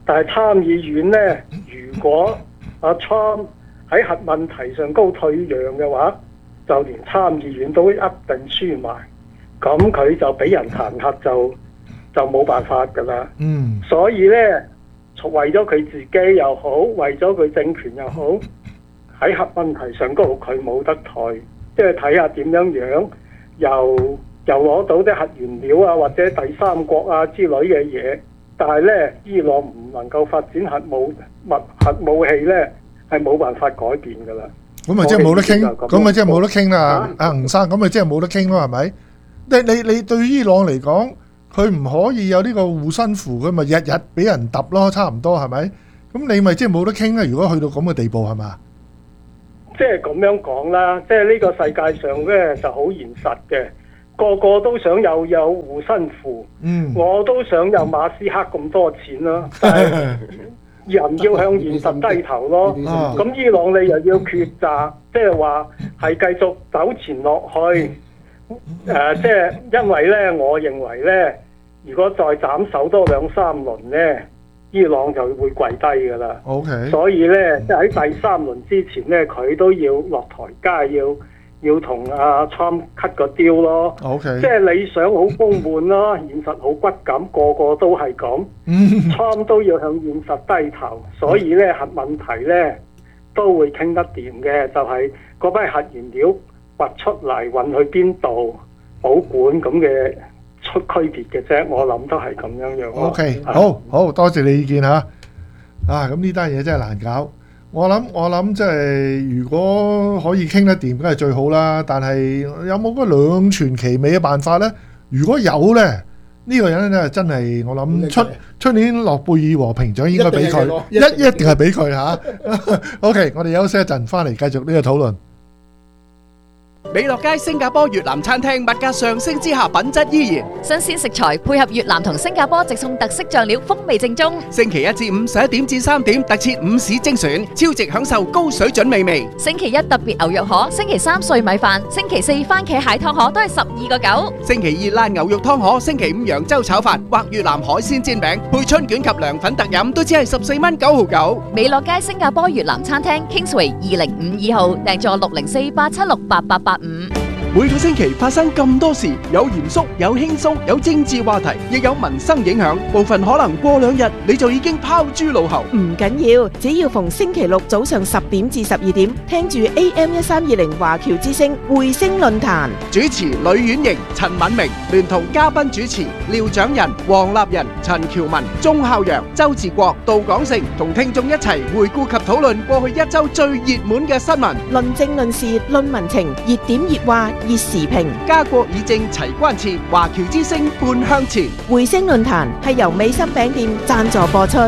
但係參議院呢，如果阿 Trump 喺核問題上高退讓嘅話，就連參議院都一定輸埋，咁佢就俾人彈劾就就冇辦法㗎啦。 嗯， 所以呢，為咗佢自己又好，為咗佢政權又好，喺核問題上高佢冇得退，即係睇下點樣樣，又又攞到啲核原料啊，或者第三國啊之類嘅嘢。但係咧，伊朗唔能夠發展核武物核武器咧，係冇辦法改變㗎啦。 咁咪即係冇得傾，咁咪即係冇得傾啦。阿吳生，咁咪即係冇得傾咯，係咪？你你你對伊朗嚟講，佢唔可以有呢個護身符，佢咪日日俾人揼咯，差唔多係咪？咁你咪即係冇得傾啦。如果去到咁嘅地步係嘛？ 即係咁樣講啦，即係呢個世界上咧就好現實嘅。個個都想有有護身符， 嗯， 我都想有馬斯克咁多錢啦，但係人要向現實低頭咯。咁伊朗你又要抉擇，即係話係繼續糾纏落去，誒、呃，即係因為咧，我認為咧，如果再斬手多兩三輪咧，伊朗就會跪低㗎啦。 OK， 所以咧，即係喺第三輪之前咧，佢都要落台階要。要同阿 Trump cut 個 deal 咯 ，OK， 即係理想好豐滿咯，現實好骨感，個個都係咁，Trump 都要向現實低頭，所以咧核問題咧都會傾得掂嘅，就係嗰班核原料掘出嚟運去邊度保管咁嘅出區別嘅啫，我諗都係咁樣樣。 OK，好好多謝你意見嚇，啊咁呢單嘢真係難搞。我諗我諗即係如果可以傾得掂，梗係最好啦。但係有冇個兩全其美嘅辦法呢？如果有呢，呢、呢個人咧真係我諗出出年諾貝爾和平獎應該俾佢，一一定係俾佢嚇。OK， 我哋休息一陣，翻嚟繼續呢個討論。 美樂街新加坡越南餐廳物價上升之下，品質依然。 新鮮食材配合越南同新加坡直送特色醬料，風味正宗。 星期一至五十一點至三點，特設午市精選，超值享受高水準美味。 星期一特別牛肉河，星期三碎米飯，星期四番茄蟹湯河都係十二個九。 星期二辣牛肉湯河，星期五揚州炒飯或越南海鮮煎餅，配春卷及涼粉特飲都只係十四蚊九毫九。 美樂街新加坡越南餐廳 Kingsway 二零五二號，訂座六零四八七六八八八五。 每個星期發生咁多事，有嚴肅，有輕鬆，有政治話題，亦有民生影響。部分可能過兩日你就已經拋諸腦後。 唔緊要，只要逢星期六早上十點至十二點，聽住 A M 一三二零華僑之聲匯聲論壇， 主持呂婉瑩、陳敏明，聯同嘉賓主持廖長仁、黃立仁、陳喬文、鐘孝陽、周志國、杜廣成，同聽眾一齊回顧及討論過去一周最熱門嘅新聞， 論政論事論民情，熱點熱話熱時評， 家國議政齊關切，華僑之聲半向前。 匯聲論壇係由美心餅店贊助播出。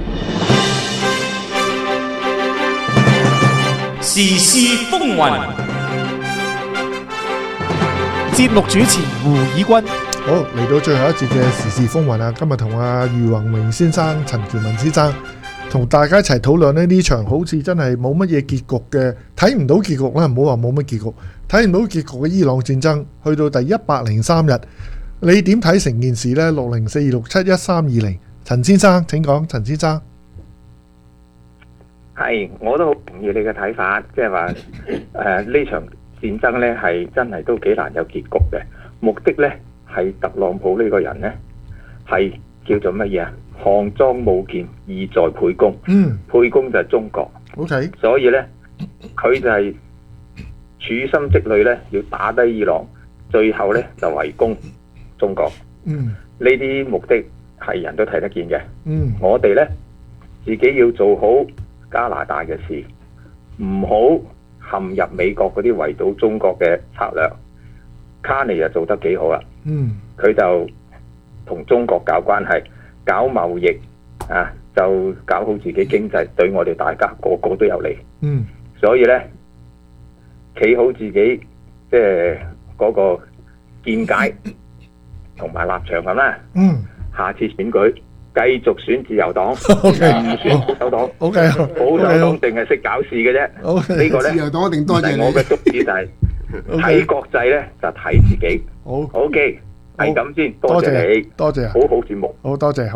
時事風雲， 節目主持胡以軍。 好，嚟到最後一節嘅時事風雲啊！今日同阿余宏榮先生、陳喬文先生同大家一齊討論呢呢場好似真係冇乜嘢結局嘅，睇唔到結局啦，唔好話冇乜結局，睇唔到結局嘅伊朗戰爭，去到第一百零三日，你點睇成件事呢？六零四二六七一三二零，陳先生請講，陳先生。 係，我都好同意你嘅睇法，即係話誒呢場戰爭呢係真係都幾難有結局嘅，目的呢係特朗普呢個人呢係叫做乜嘢啊？項莊舞劍，意在沛公。 嗯， 沛公就係中國。 OK， 所以呢，佢就係處心積慮呢，要打低伊朗，最後呢就圍攻中國。 嗯， 呢啲目的係人都睇得見嘅。 嗯， 我哋呢，自己要做好加拿大嘅事，唔好陷入美國嗰啲圍堵中國嘅策略。卡尼又做得幾好啦。 嗯， 佢就同中國搞關係。搞貿易啊，就搞好自己經濟，對我哋大家個個都有利。 嗯， 所以呢，企好自己即係嗰個見解同埋立場咁啦。 嗯， 下次選舉繼續選自由黨，唔選保守黨。 O K， 保守黨淨係識搞事嘅啫。 O K， 呢個呢， 自由黨一定多謝你。 我嘅宗旨就係睇國際呢，就睇自己。 好 ，O K。係咁先，多謝你， 多謝， 好好節目， 好多謝，好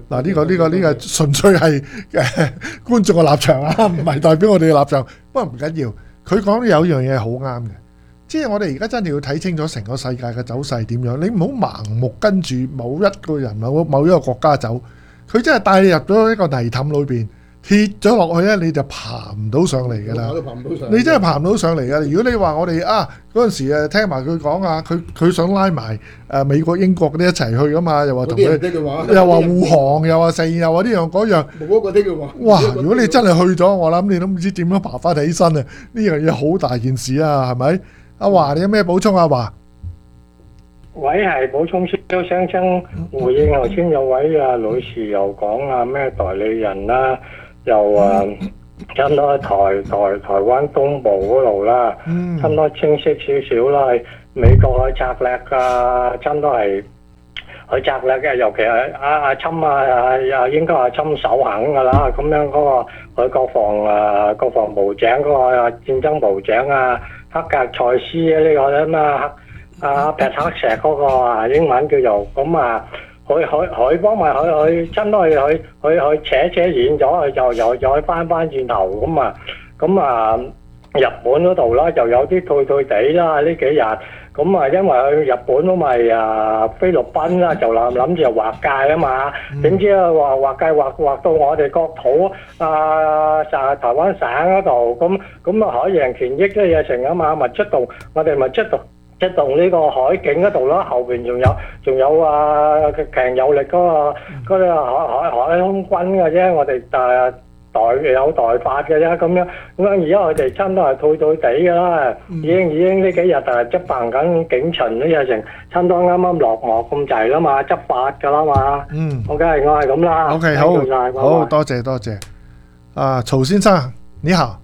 嗱，呢個呢個呢個純粹係誒觀眾嘅立場啊，唔係代表我哋嘅立場。不過唔緊要，佢講有一樣嘢好啱嘅，即係我哋而家真係要睇清楚成個世界嘅走勢點樣。你唔好盲目跟住某一個人某某一個國家走，佢真係帶你入咗一個泥凼裏邊。跌咗落去咧，你就爬唔到上嚟㗎啦！你真係爬唔到上嚟㗎。如果你話我哋啊嗰陣時誒聽埋佢講啊，佢佢想拉埋誒美國、英國嗰啲一齊去㗎嘛，又話同佢又話護航，又話成，又話呢樣嗰樣。 冇嗰個啲嘅話。 哇！如果你真係去咗，我諗你都唔知點樣爬翻起身啊！呢樣嘢好大件事啊，係咪？阿華，你有咩補充啊？華？ 喂，係補充少少聲聲回應頭先有位啊女士又講啊咩代理人啦。又啊，差唔多台台台灣東部嗰度啦，差唔多清晰少少啦。美國嘅策略啊，差唔多係佢策略嘅，尤其係阿阿侵啊啊，應該係侵首肯㗎啦。咁樣嗰個佢國防啊國防部長嗰個戰爭部長啊，黑格塞斯啊呢個咧嘛，阿劈黑石嗰個啊英文叫做咁啊。佢佢佢幫埋佢佢真都係佢佢佢扯扯遠咗，佢就又再翻翻轉頭咁啊咁啊日本嗰度啦，就有啲退退地啦呢幾日咁啊，因為去日本都咪啊菲律賓啦，就諗諗住劃界啊嘛，點知啊話劃界劃劃到我哋國土啊就台灣省嗰度，咁咁啊海洋權益嘅嘢成啊嘛，咪出動我哋咪出動。出動呢個海警嗰度啦，後邊仲有仲有啊強有力嗰、嗰個嗰、嗰個海海海空軍嘅啫，我哋誒代有代發嘅啫，咁樣咁樣而家佢哋差唔多係退退地㗎啦，已經已經呢幾日誒執辦緊警巡呢嘢成，差唔多啱啱落幕咁滯啦嘛，執法㗎啦嘛。嗯 ，OK， 我係咁啦。 OK， 好，好多謝多謝。啊，曹先生你好。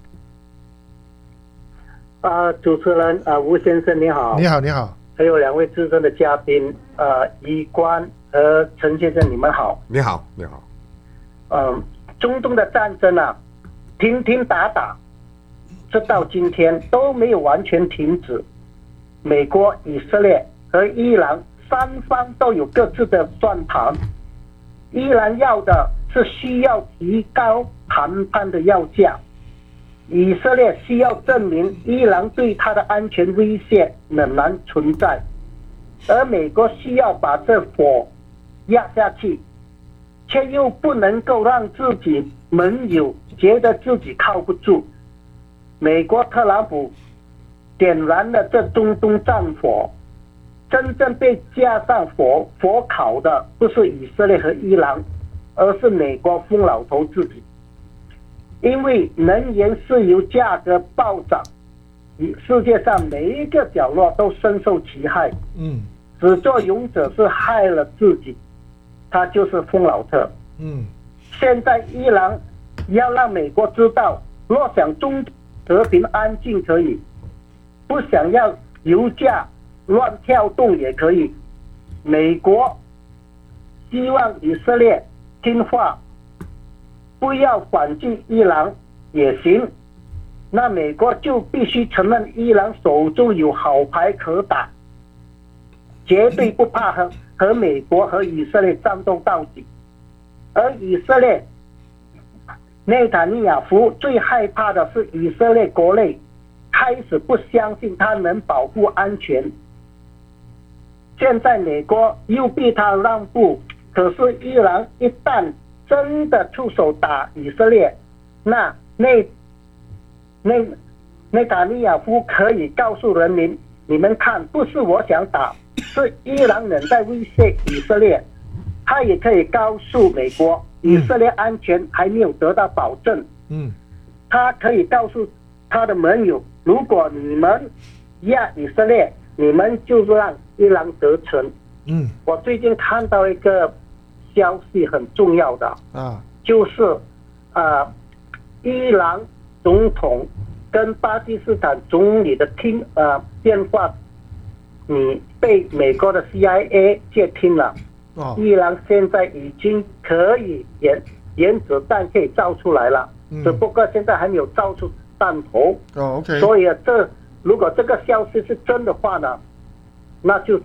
啊，主持人啊，吳先生你好， 你好你好， 还有两位资深的嘉宾，呃，余官和陈先生，你们好， 你好你好， 嗯，中东的战争啊，停停打打，直到今天都没有完全停止。美国、以色列和伊朗三方都有各自的算盘，伊朗要的是需要提高谈判的要价。以色列需要证明伊朗对他的安全威胁仍然存在，而美国需要把这火压下去，却又不能够让自己盟友觉得自己靠不住。美国特朗普点燃了这中东战火，真正被加上火火烤的不是以色列和伊朗，而是美国疯老头自己。因为能源石油价格暴涨，世界上每一个角落都深受其害。嗯，始作俑者是害了自己，他就是疯老特。嗯，现在伊朗要让美国知道，若想中和平安静可以，不想要油价乱跳动也可以。美国希望以色列听话。不要反击伊朗也行，那美国就必须承认伊朗手中有好牌可打，绝对不怕和和美国和以色列战斗到底。而以色列内塔尼亚胡最害怕的是以色列国内开始不相信他能保护安全，现在美国又逼他让步，可是伊朗一旦真的出手打以色列，那内内内塔尼亚夫可以告诉人民，你们看，不是我想打，是伊朗人在威胁以色列。他也可以告诉美国，以色列安全还没有得到保证。嗯，他可以告诉他的盟友，如果你们压以色列，你们就让伊朗得逞。嗯，我最近看到一个消息很重要的啊，就是呃，伊朗总统跟巴基斯坦总理的听呃电话，你被美国的 C I A 接听了。哦，伊朗现在已经可以原原子弹可以造出来了，嗯，只不过现在还没有造出弹头。哦 ，OK。所以啊，这如果这个消息是真的话呢，那就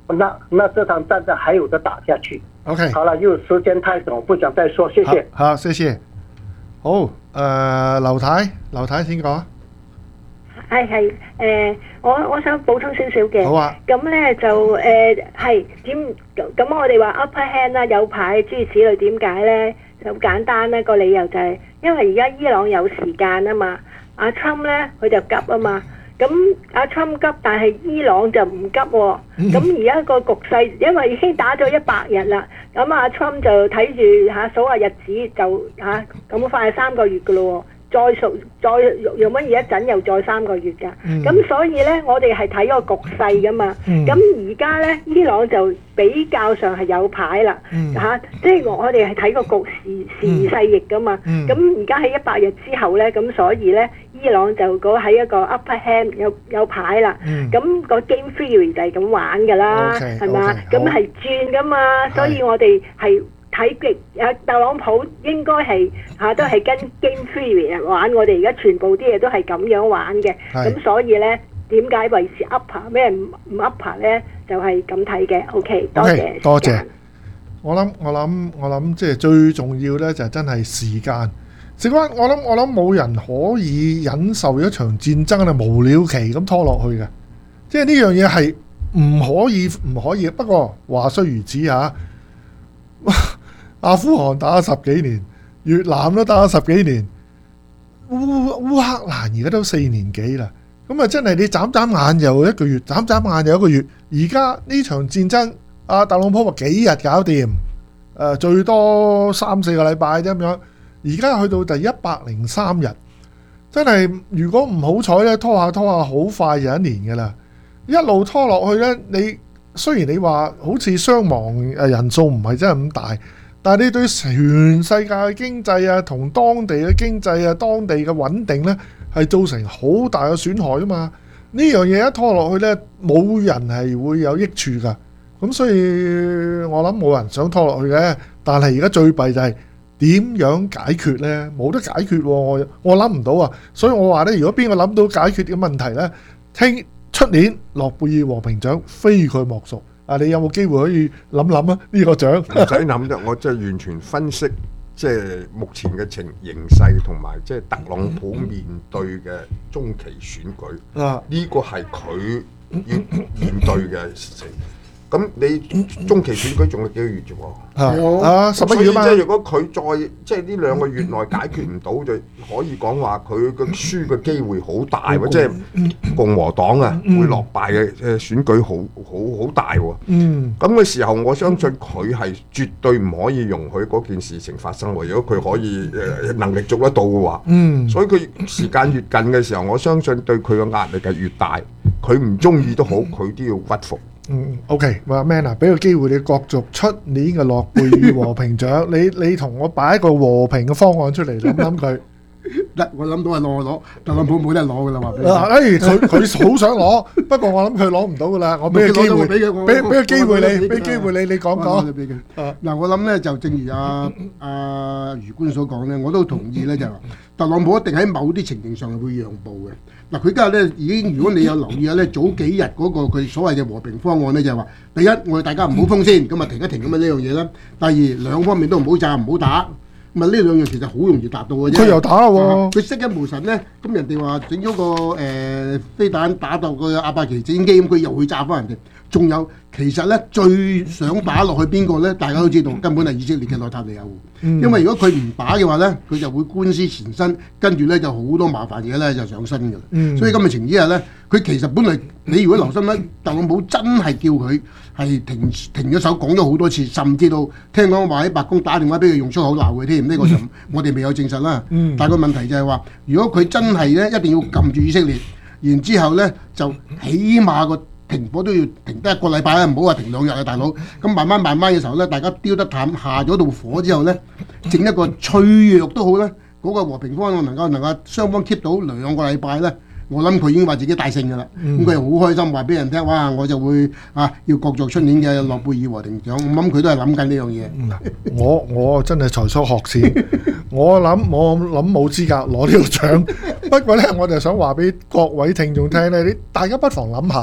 那那這場戰爭還有得打下去。 OK， 好了，因為時間太短，我不想再說，謝謝。 好，謝謝。好，誒，劉太，劉太請講。 係係誒，我我想補充少少嘅。 好啊。 咁咧就誒係點咁我哋話 upper hand 啦，有牌諸如此類，點解咧？就好簡單啦，個理由就係因為而家伊朗有時間啊嘛，阿 Trump 咧佢就急啊嘛。咁阿 Trump 急，但係伊朗就唔急喎。咁而家個局勢，因為已經打咗一百日啦，咁阿 Trump 就睇住嚇數下日子就嚇咁快三個月噶咯喎。再數再用乜嘢一陣又再三個月㗎，咁、嗯、所以呢，我哋係睇個局勢㗎嘛。咁而家呢，伊朗就比較上係有牌啦，嚇、嗯啊，即係我哋係睇個局時時勢易㗎嘛。咁而家喺一百日之後呢，咁所以呢，伊朗就嗰喺一個 upper hand 有有牌啦。咁、嗯、個 game theory 就係咁玩㗎啦，係嘛？咁係轉㗎嘛，所以我哋係。睇極啊，特朗普應該係嚇、啊、都係跟 game theory 玩，我哋而家全部啲嘢都係咁樣玩嘅，咁所以咧點解維持 upper 咩唔唔 upper 咧？就係咁睇嘅。OK， 多謝 okay，多謝。我諗我諗我諗，即係最重要咧，就係真係時間。事關我諗我諗冇人可以忍受一場戰爭咧無了期咁拖落去嘅，即係呢樣嘢係唔可以唔可以。不過話雖如此嚇。阿富汗打咗十幾年，越南都打咗十幾年，烏烏克蘭而家都四年幾啦。咁啊，真係你眨眨眼又一個月，眨眨眼又一個月。而家呢場戰爭，阿特朗普話幾日搞掂？誒、呃，最多三四個禮拜啫咁樣。而家去到第一百零三日，真係如果唔好彩咧，拖下拖下，好快就一年噶啦。一路拖落去咧，你雖然你話好似傷亡誒人數唔係真係咁大。但係你對全世界嘅經濟啊，同當地嘅經濟啊，當地嘅穩定呢，係造成好大嘅損害啊嘛！呢樣嘢一拖落去呢，冇人係會有益處噶。咁所以我諗冇人想拖落去嘅。但係而家最弊就係點樣解決呢？冇得解決喎，我我諗唔到啊！所以我話呢，如果邊個諗到解決嘅問題呢，聽出年諾貝爾和平獎非佢莫屬。啊！你有冇機會可以諗諗啊？呢個獎唔使諗啫，我即係完全分析，即係目前嘅情形勢同埋即係特朗普面對嘅中期選舉。啊！呢個係佢要面對嘅事情。咁你中期選舉仲有幾個月啫喎？啊，十一月嘛。所以即係如果佢再即係呢兩個月內解決唔到，就可以講話佢嘅輸嘅機會好大喎，即係共和黨啊會落敗嘅誒選舉好好好大喎。嗯。咁嘅時候，我相信佢係絕對唔可以容許嗰件事情發生喎。如果佢可以誒能力做得到嘅話，嗯。所以佢時間越近嘅時候，我相信對佢嘅壓力係越大。佢唔中意都好，佢都要屈服。 嗯 ，OK，話 Man 啊，俾個機會你角逐出年嘅諾貝爾和平獎，你你同我擺一個和平嘅方案出嚟，諗諗佢。 得，我諗到係攞攞，特朗普冇得攞噶啦，話俾你。 誒，佢佢好想攞，不過我諗佢攞唔到噶啦。我俾個機會，俾俾個機會你，俾機會你，你講講。 嗱，我諗咧就正如阿阿余官所講咧，我都同意咧，就係話特朗普一定喺某啲情形上係會讓步嘅。嗱，佢今日咧已經，如果你有留意下咧，早幾日嗰個佢所謂嘅和平方案咧，就係話，第一，我哋大家唔好封先，咁啊停一停咁啊呢樣嘢啦。第二，兩方面都唔好炸，唔好打。咁啊呢兩樣其實好容易達到嘅啫。佢又打喎， 佢識一無神咧，咁人哋話整咗個誒飛彈打到個阿伯奇整機，咁佢又會炸翻人哋。仲有其實咧最想打落去邊個咧？大家都知道，根本係以色列嘅內塔尼亞胡。嗯、因為如果佢唔打嘅話咧，佢就會官司纏身，跟住咧就好多麻煩嘢咧就上身㗎啦。嗯、所以今日情況之下咧，佢其實本來你如果留心咧，特朗普真係叫佢係停停咗手，講咗好多次，甚至到聽講話喺白宮打電話俾佢用粗口鬧佢添。呢、呢個就我哋未有證實啦。嗯、但係個問題就係話，如果佢真係咧一定要撳住以色列，然之後咧就起碼個停火都要停得一個禮拜啦，唔好話停兩日啊，大佬。咁慢慢慢慢嘅時候咧，大家丟得淡，下咗道火之後咧，整一個脆弱都好咧，嗰、嗰個和平方案能夠能夠雙方 keep 到兩個禮拜咧，我諗佢已經話自己大勝㗎啦。咁佢又好開心話俾人聽，哇！我就會啊要角逐出年嘅諾貝爾和平獎。我諗佢都係諗緊呢樣嘢。 我我真係才疏學淺，我諗我諗冇資格攞呢個獎。不過咧，我就想話俾各位聽眾聽咧，你大家不妨諗下。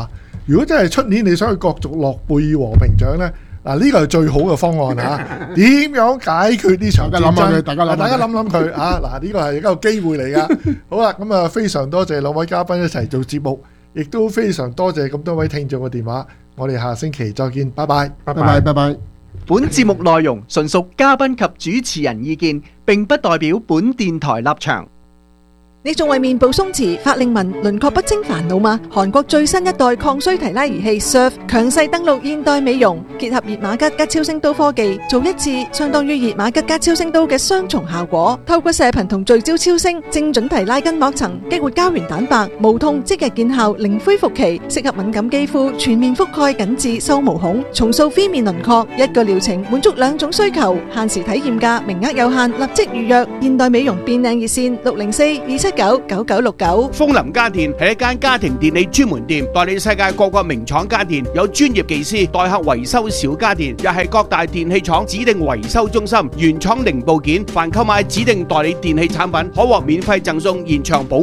如果真係出年你想去角逐諾貝爾和平獎呢，嗱呢個係最好嘅方案嚇。點樣解決呢場戰爭？ 大家諗大家諗諗佢啊！嗱，呢個係一個機會嚟噶。好啦，咁啊非常多謝兩位嘉賓一齊做節目，亦都非常多謝咁多位聽眾嘅電話。我哋下星期再見，拜拜， 拜拜，拜拜。 本節目內容純屬嘉賓及主持人意見，並不代表本電台立場。 你仲為面部鬆弛、法令紋、輪廓不清煩惱嗎？韓國最新一代抗衰提拉儀器 S U R F 強勢登陸現代美容，結合熱瑪吉加超聲刀科技，做一次相當於熱瑪吉加超聲刀嘅雙重效果。透過射頻同聚焦超聲，精準提拉筋膜層，激活膠原蛋白，無痛即日見效，零恢復期，適合敏感肌膚，全面覆蓋緊致收毛孔，重塑phía面輪廓。一個療程滿足兩種需求，限時體驗價，名額有限，立即預約。現代美容變靚熱線六零四二七九九九六九。 楓林家電係一間家庭電器專門店，代理世界各國名廠家電，有專業技師代客維修小家電，又係各大電器廠指定維修中心，原廠零部件，凡購買指定代理電器產品，可獲免費贈送現場保